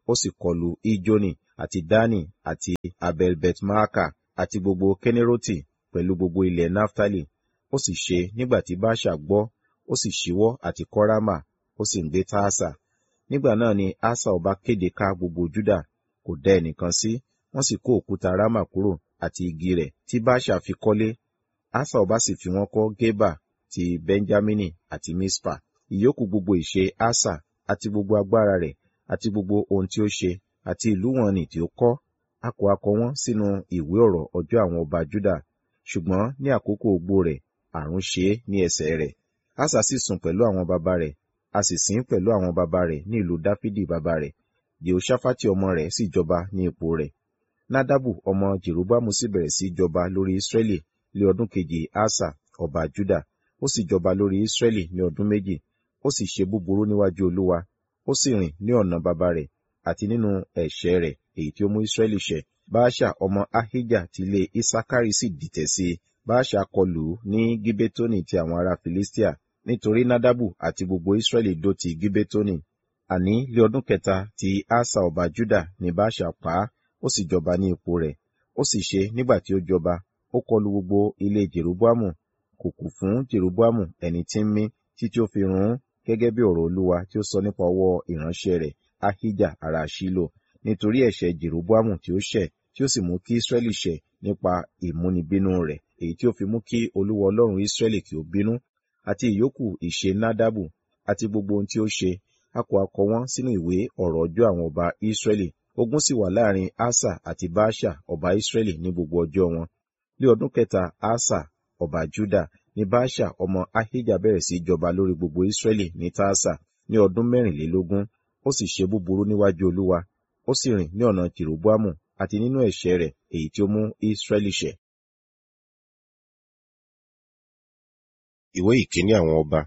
ó sì kọlu Ijoni àti Dani àti Abel-bet-maaka àti gbogbo Keneroti pẹ̀lú gbogbo ilẹ̀ Naftali. Ó sì ṣe nígbà tí Baasha gbọ́, ó sì ṣíwọ́ àti kọ́ Rama, ó sì ń gbé Tirsa. Nígbà náà ni Asa ọba kéde ká gbogbo Juda, kò dá ẹnìkan sí, wọ́n sì kó òkúta Rama kúrò àti igi rẹ̀ tí Baasha fi kọ́lé. Asa ọba sì fi wọ́n kọ́ Geba ti Benjamini àti Mispa. Ìyókù gbogbo ìṣe Asa àti gbogbo agbára rẹ̀ àti gbogbo ohun tí ó ṣe àti ìlú wọn nì tí ó kọ́, a kò akọ wọn sínú ìwé ọ̀rọ̀ ọjọ́ àwọn ọba Juda. Ṣùgbọ́n ní àkókò ogbó rẹ̀, àrùn ṣe é ní ẹsẹ̀ rẹ̀. Asa sì sùn pẹ̀lú àwọn baba rẹ̀, a sì sìn pẹ̀lú àwọn baba rẹ̀ ní ìlú Dáfídì baba rẹ̀. Jehoṣafati ọmọ rẹ̀ sì jọba ní ipò rẹ̀. Nadabu ọmọ Jeroboamu sì bẹ̀rẹ̀ sí jọba lórí Israẹli ní ọdún kejì Asa ọba Juda. Ó sì jọba lórí Israẹli ní ọdún méjì. Ó sì ṣe búburú níwájú Olúwa. Ó sì rìn ní ọ̀nà baba rẹ̀ àti nínú ẹ̀ṣẹ̀ rẹ̀ èyí tí ó mú Israẹli ṣẹ̀. Baasha ọmọ Ahija ti ilé Isakari sì dìtẹ̀ sí i. Baasha kọlù ú ní Gibetoni ti àwọn ará Filistia, nítorí Nadabu àti gbogbo Israẹli dó ti Gibetoni. Àní lé ọdún kẹta ti Asa ọba Juda ni Baasha pa á, ó sì jọba ní ipò rẹ̀. Ó sì ṣe nígbà tí ó jọba, ó kọlù gbogbo ilé Jeroboamu, kò kù fún Jeroboamu ẹni tí ń mí, títí ó fi run ún, gẹ́gẹ́ bí ọ̀rọ̀ Olúwa tí ó sọ nípa ọwọ́ ìránṣẹ́ rẹ̀ Ahija ará Ṣilo, nítorí ẹ̀ṣẹ̀ Jeroboamu tí ó ṣẹ̀, tí ó sì mú kí Israẹli ṣẹ̀ nípa ìmúnibínú rẹ̀, èyí tí ó fi mú kí Olúwa Ọlọ́run Israẹli kí ó bínú, àti ìyókù ìṣe Nadabu, àti gbogbo ohun tí ó ṣe, a kò akọ wọ́n sínú ìwé ọ̀rọ̀ ọjọ́ àwọn ọba Israẹli. Ogun sì wà láàrin Asa àti Baasha ọba Israẹli ní gbogbo ọjọ́ wọn. Ní ọdún kẹta Asa ọba Juda ni Baasha ọmọ Ahija bẹ̀rẹ̀ sí jọba lórí gbogbo Israẹli ní Tirsa ní ọdún 24. Ó sì ṣe búburú níwájú Olúwa, ó sì rìn ní ọ̀nà Jeroboamu àti nínú ẹ̀ṣẹ̀ rẹ̀ èyí tí ó mú Israẹli ṣẹ̀. Ìwé ìkíní àwọn ọba,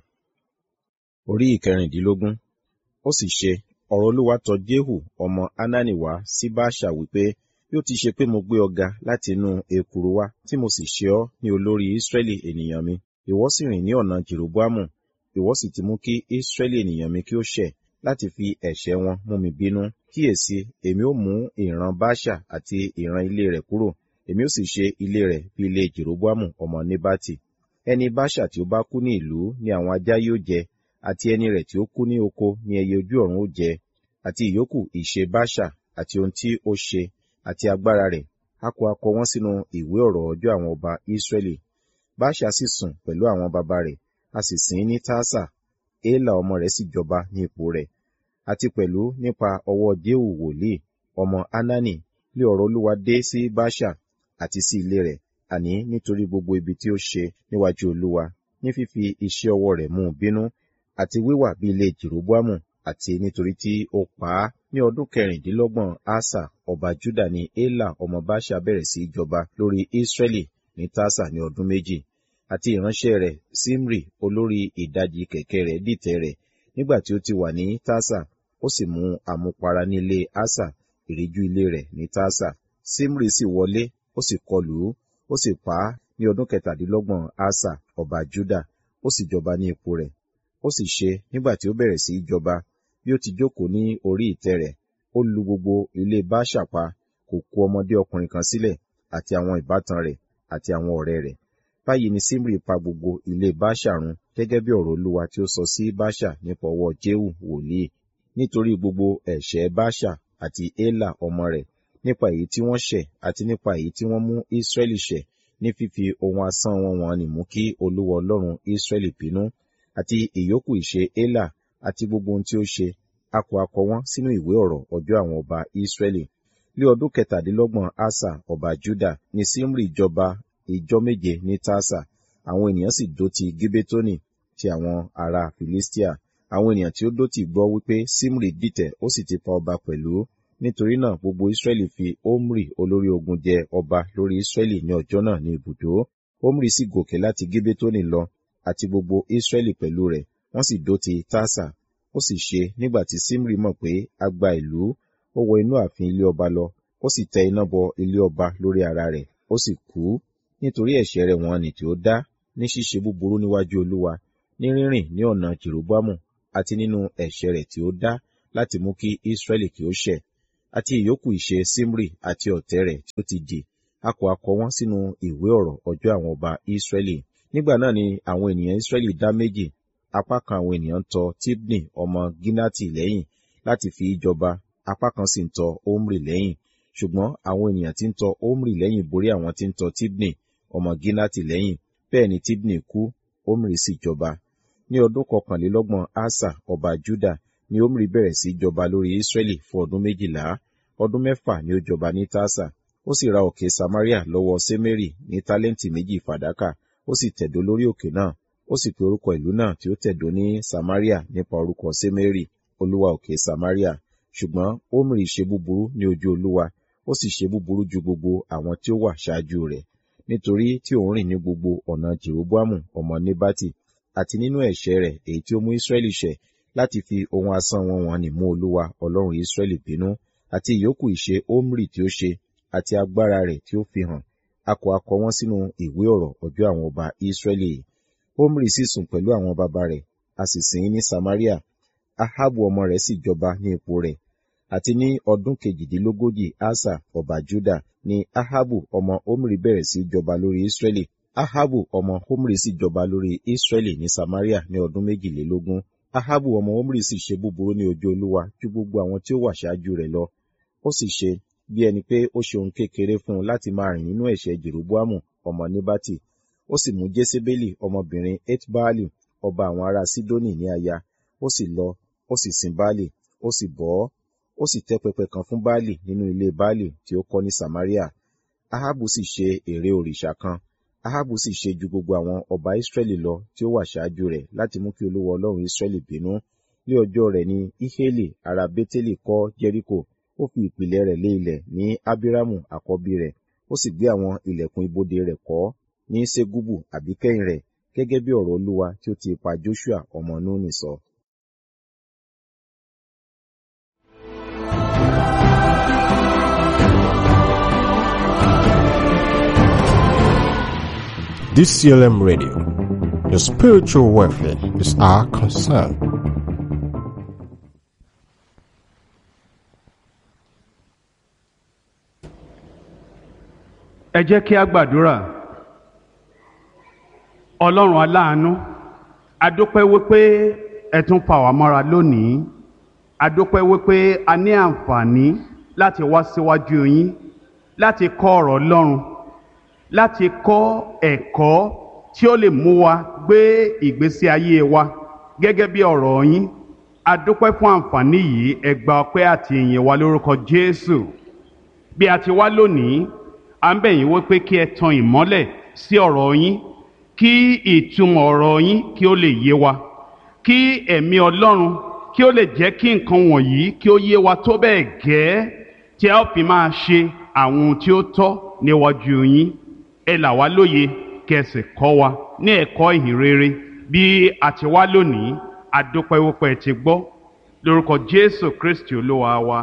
orí 14. Ó sì ṣe, ọ̀rọ̀ Olúwa tọ Jehu ọmọ Hanani wá sí Baasha wípé, bí ó ti ṣe pé mo gbé ọ ga láti inú ekuru wá, tí mo sì ṣe ọ́ ní olórí Israẹli ènìyàn mi, ìwọ sì rìn ní ọ̀nà Jeroboamu, ìwọ sì ti mú kí Israẹli ènìyàn mi kí ó ṣẹ̀, láti fi ẹ̀ṣẹ̀ wọn mú mi bínú. Kíyèsí, èmi ó mú ìran Baasha àti ìran ilé rẹ̀ kúrò, èmi ó sì ṣe ilé rẹ̀ bí ilé Jeroboamu ọmọ Nebati. Ẹni Baasha tí ó bá kú ní ìlú ni àwọn ajá yóò jẹ, àti ẹni rẹ̀ tí ó kú ní oko ni ẹyẹ ojú ọ̀run ó jẹ. Àti ìyókù ìṣe Baasha àti ohun tí ó ṣe àti agbára rẹ̀, a kò akọ wọ́n sínú ìwé ọ̀rọ̀ ọjọ́ àwọn ọba Israẹli. Baasha sì sùn pẹ̀lú àwọn baba rẹ̀, a sì sìn ín ní Tirsa. Ela ọmọ rẹ̀ sì jọba ní ipò rẹ̀. Àti pẹ̀lú nípa ọwọ́ Jehu wòlíì ọmọ Hanani lé ọ̀rọ̀ Olúwa dé sí Baasha àti sí ilé rẹ̀, àní nítorí gbogbo ibi tí ó ṣe níwájú Olúwa, ní fífi iṣẹ́ ọwọ́ rẹ̀ mú un bínú, àti wíwà bí ilé Jeroboamu, àti nítorí tí ó pa á. Ní ọdún 26 Asa ọba Juda ni Ela ọmọ Baasha bẹ̀rẹ̀ sí jọba lórí Israẹli ní Tirsa ní ọdún 2. Àti ìránṣẹ́ rẹ̀ Simri olórí ìdajì kẹ̀kẹ́ rẹ̀ dìtẹ̀ rẹ̀ nígbà tí ó ti wà ní Tirsa, ó sì mú àmupara ní ilé Asa, ìríjú ilé rẹ̀ ní Tirsa. Simri sì wọlé, ó sì kọlù ú, ó sì pa á ní ọdún 27 Asa ọba Juda, ó sì jọba ní ipò rẹ̀. Ó sì ṣe nígbà tí ó bẹ̀rẹ̀ sí jọba, bí ó ti jókòó ní orí ìtẹ́ rẹ̀, ó lu gbogbo ilé Baasha pa, kò kù ọmọdé ọkùnrin kan sílẹ̀, àti àwọn ìbátan rẹ̀ àti àwọn ọ̀rẹ́ rẹ̀. Báyìí ni Simri pa gbogbo ilé Baasha run, gẹ́gẹ́ bí ọ̀rọ̀ Olúwa tí ó sọ sí Baasha nípa ọwọ́ Jehu wòlíì, nítorí gbogbo ẹ̀ṣẹ̀ Baasha àti Ela ọmọ rẹ̀, nípa èyí tí wọ́n ṣẹ̀ àti nípa èyí tí wọ́n mú Israẹli ṣẹ̀, ní fífi ohun asán wọn wọ̀n-ọn-nì mú kí Olúwa Ọlọ́run Israẹli bínú, àti ìyókù ìṣe Ela àti gbogbo ohun tí ó ṣe, a kò akọ wọ́n sínú ìwé ọ̀rọ̀ ọjọ́ àwọn ọba Israẹli. Ní ọdún 27 Asa ọba Juda ni Simri jọba ìjọ 7 ní Tirsa. Àwọn ènìyàn sì dó ti Gibetoni ti àwọn ará Filistia. Àwọn ènìyàn tí ó dó tì gbọ́ wípé Simri dìtẹ̀, ó sì ti pa ọba pẹ̀lú. Nítorí náà gbogbo Israẹli fi Omri olórí ogun jẹ ọba lórí Israẹli ní ọjọ́ náà ní ibùdó. Omri sì gòkè láti Gibetoni lọ, àti gbogbo Israẹli pẹ̀lú rẹ̀, wọ́n sì dó ti Tirsa. Ó sì ṣe nígbà tí Simri mọ̀ pé a gba ìlú, ó wọ inú ààfin ilé ọba lọ, ó sì tẹ iná bọ ilé ọba lórí ara rẹ̀, ó sì kú, nítorí ẹ̀ṣẹ̀ rẹ̀ wọ̀n-ọn-nì tí ó dá, ní ṣíṣe búburú níwájú Olúwa, ní rírìn ní ọ̀nà Jeroboamu, àti nínú ẹ̀ṣẹ̀ rẹ̀ tí ó dá láti mú kí Israẹli kí ó ṣẹ̀. àti ìyókù ìṣe Simri àti ọ̀tẹ̀ rẹ̀ tí ó ti dì, a kò kọ wọ́n sínú ìwé ọ̀rọ̀ ọjọ́ àwọn ọba Israẹli. Nígbà náà ni àwọn ènìyàn Israẹli dá méjì, apá kan àwọn ènìyàn tọ Tibni ọmọ Ginati lẹ́yìn láti fi í jọba, apá kan sì ń tọ Omri lẹ́yìn. Ṣùgbọ́n àwọn ènìyàn tí ń tọ Omri lẹ́yìn borí àwọn tí ń tọ Tibni ọmọ Ginati lẹ́yìn. Bẹ́ẹ̀ ni Tibni kú, Omri sì jọba. Ní ọdún 29 Asa ọba Juda ni Omri bẹ̀rẹ̀ sí jọba lórí Israẹli fún ọdún 12. Ọdún 6 ni ó jọba ní Tasa. Ó sì ra òkè Samaria lọ́wọ́ Semeri ní tálẹ́ǹtì 2 fàdákà, ó sì tẹ̀dó lórí òkè náà. Ó sì pe orúkọ ìlú náà tí ó tẹ̀dó ní Samaria nípa orúkọ Semeri, Olúwa òkè Samaria. Ṣùgbọ́n Omri ṣe búburú ní ojú Olúwa, ó sì ṣe búburú ju gbogbo àwọn tí ó wà ṣáájú rẹ̀, nítorí tí òun rìn ní gbogbo ọ̀nà Jeroboamu ọmọ Nebati, àti nínú ẹ̀ṣẹ̀ rẹ̀ èyí tí ó mú Israẹli ṣẹ̀, láti fi ohun asán wọn wọ̀n-ọn-nì mú Olúwa Ọlọ́run Israẹli bínú, àti ìyókù ìṣe Omri tí ó ṣe, àti agbára rẹ̀ tí ó fi hàn, a kò kọ wọ́n sínú ìwé ọ̀rọ̀ ọjọ́ àwọn ọba Israẹli. Omri sì sùn pẹ̀lú àwọn baba rẹ̀, a sì sìn ín ní Samaria. Ahabu ọmọ rẹ̀ sì jọba ní ipò rẹ̀. Àti ní ọdún 38 Asa ọba Juda ni Ahabu ọmọ Omri bẹ̀rẹ̀ sí jọba lórí Israẹli. Ahabu ọmọ Omri sì jọba lórí Israẹli ní Samaria ní ọdún 22. Ahabu ọmọ Omri sì ṣe búburú ní ojú Olúwa ju gbogbo àwọn tí ó wà ṣáájú rẹ̀ lọ. Ó sì ṣe bí ẹni pé ó ṣe ohun kékeré fún un láti máa rìn nínú ẹ̀ṣẹ̀ Jeroboamu ọmọ Nebati. Ó sì mú Jesebeli ọmọbìnrin Etbaali ọba àwọn ará Sidoni ní aya. Ó sì lọ, ó sì sin Baali, ó sì bọ̀ ọ́. Ó sì tẹ́ pẹpẹ kan fún Baali nínú ilé Baali tí ó kọ́ ní Samaria. Ahabu sì ṣe ère òrìṣà kan. Ahabu sì ṣe ju gbogbo àwọn ọba Israẹli lọ tí ó wà ṣáájú rẹ̀, láti mú kí Olúwa Ọlọ́run Israẹli bínú. Ní ọjọ́ rẹ̀ ni Iheli ará Beteli kọ́ Jẹ́ríkò. Ó fi ìpìlẹ̀ rẹ̀ lé ilẹ̀ ní Abiramu àkọ́bí rẹ̀. Ó sì gbé àwọn ilẹ̀kùn ibodè rẹ̀ kọ́ ní Segubu àbíkẹ́yìn rẹ̀, gẹ́gẹ́ bí ọ̀rọ̀ Olúwa tí ó ti ipa Joṣua ọmọ Núnì sọ. DCLM Radio. Your spiritual welfare is our concern. Ẹ jẹ́ kí a gbàdúrà. Ọlọ́run aláàánú, a dúpẹ́ wípé ẹ tún fà wá mọ́ra lónìí. A dúpẹ́ wípé a ní àǹfààní láti wá síwájú yín, láti kọ́ ọ̀rọ̀ Ọlọ́run, láti kọ́ ẹ̀kọ́ tí ó lè mú wa gbé ìgbésí ayé wa gẹ́gẹ́ bí ọ̀rọ̀ yín. A dúpẹ́ fún àǹfààní yìí, ẹ gba ọpẹ́ àti ìyìn wa lórúkọ Jésù. Bí a ti wá lónìí, à ń bẹ̀ yín wípé kí ẹ tan ìmọ́lẹ̀ sí ọ̀rọ̀ yín, kí ìtumọ̀ ọ̀rọ̀ yín kí ó lè yé wa, kí ẹ̀mí Ọlọ́run kí ó lè jẹ́ kí nǹkan wọ̀nyí kí ó yé wa tó bẹ́ẹ̀ gẹ́ tí a ó fi máa ṣe àwọn ohun tí ó tọ́ níwájú yín. Ẹ là wá lóye, kí ẹ sì kọ́ wa ní ẹ̀kọ́ ìhìn rere. Bí a ti wá lónìí, a dúpẹ́ wípé ẹ ti gbọ́, lórúkọ Jésù Kristi Olúwa wa.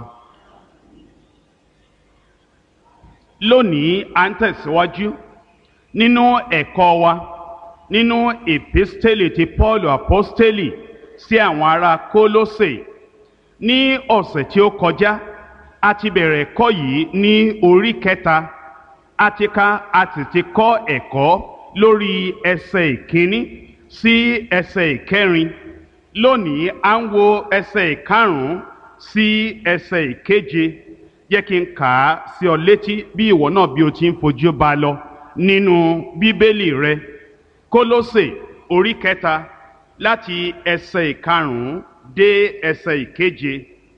Lónìí a ń tẹ̀síwájú nínú ẹ̀kọ́ wa nínú èpísítélì ti Pọ́ọ̀lù àpọ́stélì sí àwọn ará Kólósè. Ní ọ̀sẹ̀ tí ó kọjá, a ti bẹ̀rẹ̀ ẹ̀kọ́ yìí ní orí 3. A sì ti kọ́ ẹ̀kọ́ lórí ẹsẹ̀ 1 sí ẹsẹ̀ 4. Lónìí a ń wo ẹsẹ̀ 5 sí ẹsẹ̀ 7. Jẹ́ kí n kà á sí ọ létí bí ìwọ náà bí o ti ń fojú bá lọ nínú Bíbélì rẹ. Kólósè orí 3 láti ẹsẹ̀ 5 dé ẹsẹ̀ 7.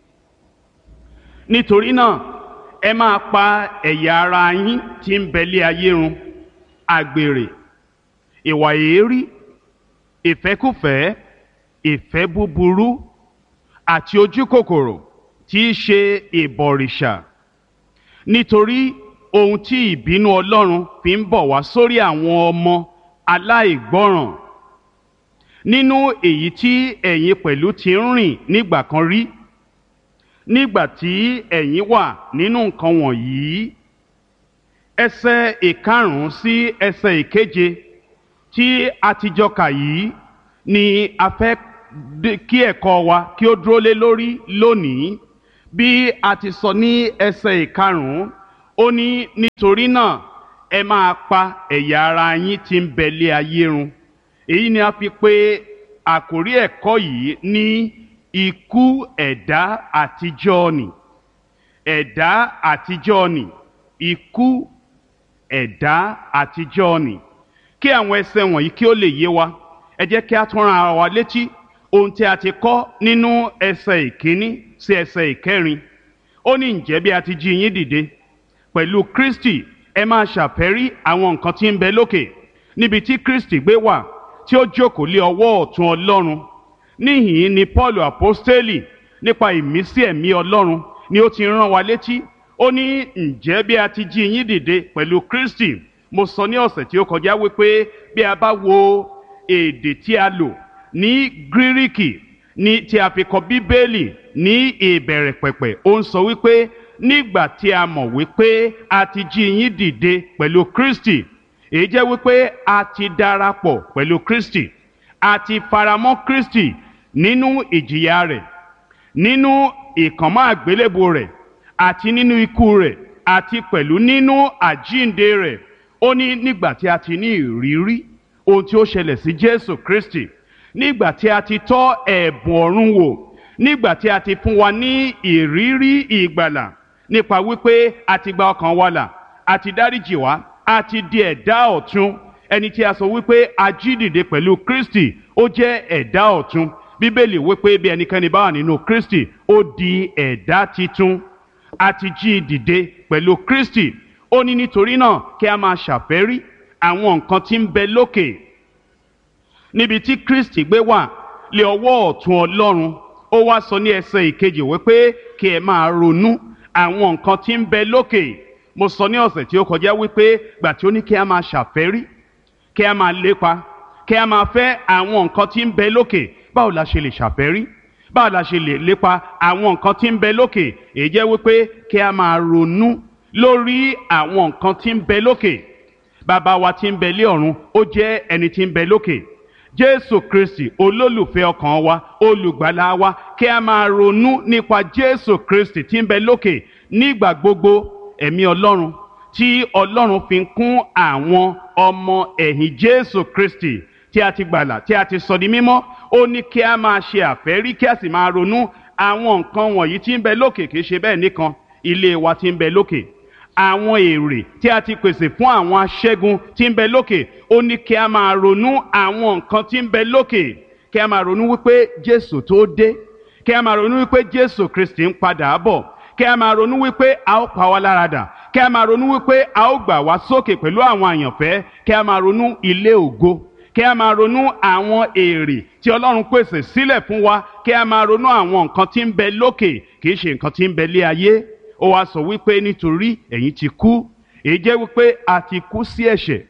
Nítorí náà, ẹ máa pa ẹ̀yà ara yín tí ń bẹ lé ayé run: àgbèrè, ìwà èérí, ìfẹ́kúfẹ̀ẹ́, ìfẹ́ búburú, àti ojúkòkòrò tí í ṣe ìbọ̀rìṣà. Nítorí ohun tí ìbínú Ọlọ́run fi ń bọ̀ wá sórí àwọn ọmọ aláìgbọ́ràn, nínú èyí tí ẹ̀yin pẹ̀lú ti ń rìn nígbà kan rí, nígbà tí ẹ̀yin wà nínú nǹkan wọ̀nyí. Ẹsẹ̀ 5 sí ẹsẹ̀ 7 tí a ti jọ kà yìí ni a fẹ́ kí ẹ̀kọ́ wa kí ó dúró lé lórí lónìí. bí a ti sọ ní ẹsẹ̀ ìkarùn-ún, ó ní nítorí náà ẹ máa pa ẹ̀yà ara yín tí ń bẹ lé ayé run. Èyí ni a fi pè àkórí ẹ̀kọ́ yìí ní ikú ẹ̀dá àtijọ́ nì. Ẹ̀dá àtijọ́ nì, ikú ẹ̀dá àtijọ́ nì. Kí àwọn ẹsẹ̀ wọ̀nyí kí ó lè yé wa, ẹ jẹ́ kí a tún rán ara wa létí ohun tí a ti kọ́ nínú ẹsẹ̀ ìkíní sí ẹsẹ̀ ìkẹrin. Ó ní ǹjẹ́ bí a ti jí yín dìde pẹ̀lú Kristi, ẹ máa ṣàfẹ́rí àwọn nǹkan tí ń bẹ lókè, níbi tí Kristi gbé wà, tí ó jókòó lé ọwọ́ ọ̀tún Ọlọ́run. Níhìn-ín ni Pọ́ọ̀lù àpọ́stélì nípa ìmísí ẹ̀mí Ọlọ́run ni ó ti rán wa létí. Ó ní ǹjẹ́ bí a ti jí yín dìde pẹ̀lú Kristi. Mo sọ ní ọ̀sẹ̀ tí ó kọjá wípé bí a bá wo èdè tí a lò ní Gíríkì ní tí a fi kọ Bíbélì ní ìbẹ̀rẹ̀ pẹ̀pẹ̀, ó ń sọ wípé nígbà tí a mọ̀ wípé a ti jí yín dìde pẹ̀lú Kristi, èyí jẹ́ wípé a ti darapọ̀ pẹ̀lú Kristi, a ti faramọ́ Kristi nínú ìjìyà rẹ̀, nínú ìkànmọ́ àgbélébùú rẹ̀, àti nínú ikú rẹ̀, àti pẹ̀lú nínú àjíǹde rẹ̀. Ó ní nígbà tí a ti ní ìrírí ohun tí ó ṣẹlẹ̀ sí Jésù Kristi, nígbà tí a ti tọ́ ẹ̀bùn ọ̀run wò, nígbà tí a ti fún wa ní ìrírí ìgbàlà nípa wípé a ti gba ọkàn wa là, a ti dáríjì wá, a ti di ẹ̀dá ọ̀tun. Ẹni tí a sọ wípé a jí dìde pẹ̀lú Kristi, ó jẹ́ ẹ̀dá ọ̀tun. Bíbélì wípé bí ẹnikẹ́ni bá wà nínú Kristi, ó di ẹ̀dá titun. A ti jí dìde pẹ̀lú Kristi. Ó ní nítorí náà kí a máa ṣàfẹ́rí àwọn nǹkan tí ń bẹ lókè, níbi tí Kristi gbé wà lé ọwọ́ ọ̀tún Ọlọ́run. Ó wá sọ ní ẹsẹ̀ ìkejì wípé kí ẹ máa ronú àwọn nǹkan tí ń bẹ lókè. Mo sọ ní ọ̀sẹ̀ tí ó kọjá wípé gbà tí ó ní kí a máa ṣàfẹ́rí, kí a máa lépa, kí a máa fẹ́ àwọn nǹkan tí ń bẹ lókè. Báwo la ṣe lè ṣàfẹ́rí? Báwo la ṣe lè lépa àwọn nǹkan tí ń bẹ lókè? Èyí jẹ́ wípé kí a máa ronú lórí àwọn nǹkan tí ń bẹ lókè. Bàbá wa tí ń bẹ lé ọ̀run, ó jẹ́ ẹni tí ń bẹ lókè. Jésù Kristi, olólùfẹ́ ọkàn wa, olùgbàlà wa, kí a máa ronú nípa Jésù Kristi tí ń bẹ lókè nígbà gbogbo. Ẹ̀mí Ọlọ́run tí Ọlọ́run fi ń kún àwọn ọmọ ẹ̀yìn Jésù Kristi tí a ti gbàlà, tí a ti sọ di mímọ́, ó ní kí a máa ṣe àfẹ́rí, kí a sì máa ronú àwọn nǹkan wọ̀nyí tí ń bẹ lókè. Kì í ṣe bẹ́ẹ̀ nìkan, ilé wa tí ń bẹ lókè, àwọn èrè tí a ti pèsè fún àwọn aṣẹ́gun tí ń bẹ lókè, ó ní kí a máa ronú àwọn nǹkan tí ń bẹ lókè. Kí a máa ronú wípé Jésù tó dé, kí a máa ronú wípé Jésù Kristi ń padà bọ̀, kí a máa ronú wípé a ó pa wá láradà, kí a máa ronú wípé a ó gbà wá sókè pẹ̀lú àwọn àyànfẹ́, kí a máa ronú ilé ògo, kí a máa ronú àwọn èrè tí Ọlọ́run pèsè sílẹ̀ fún wa, kí a máa ronú àwọn nǹkan tí ń bẹ lókè, kì í ṣe nǹkan tí ń bẹ lé ayé. Ó wá sọ wípé nítorí ẹ̀yin ti kú. Èyí jẹ́ wípé a ti kú sí ẹ̀ṣẹ̀,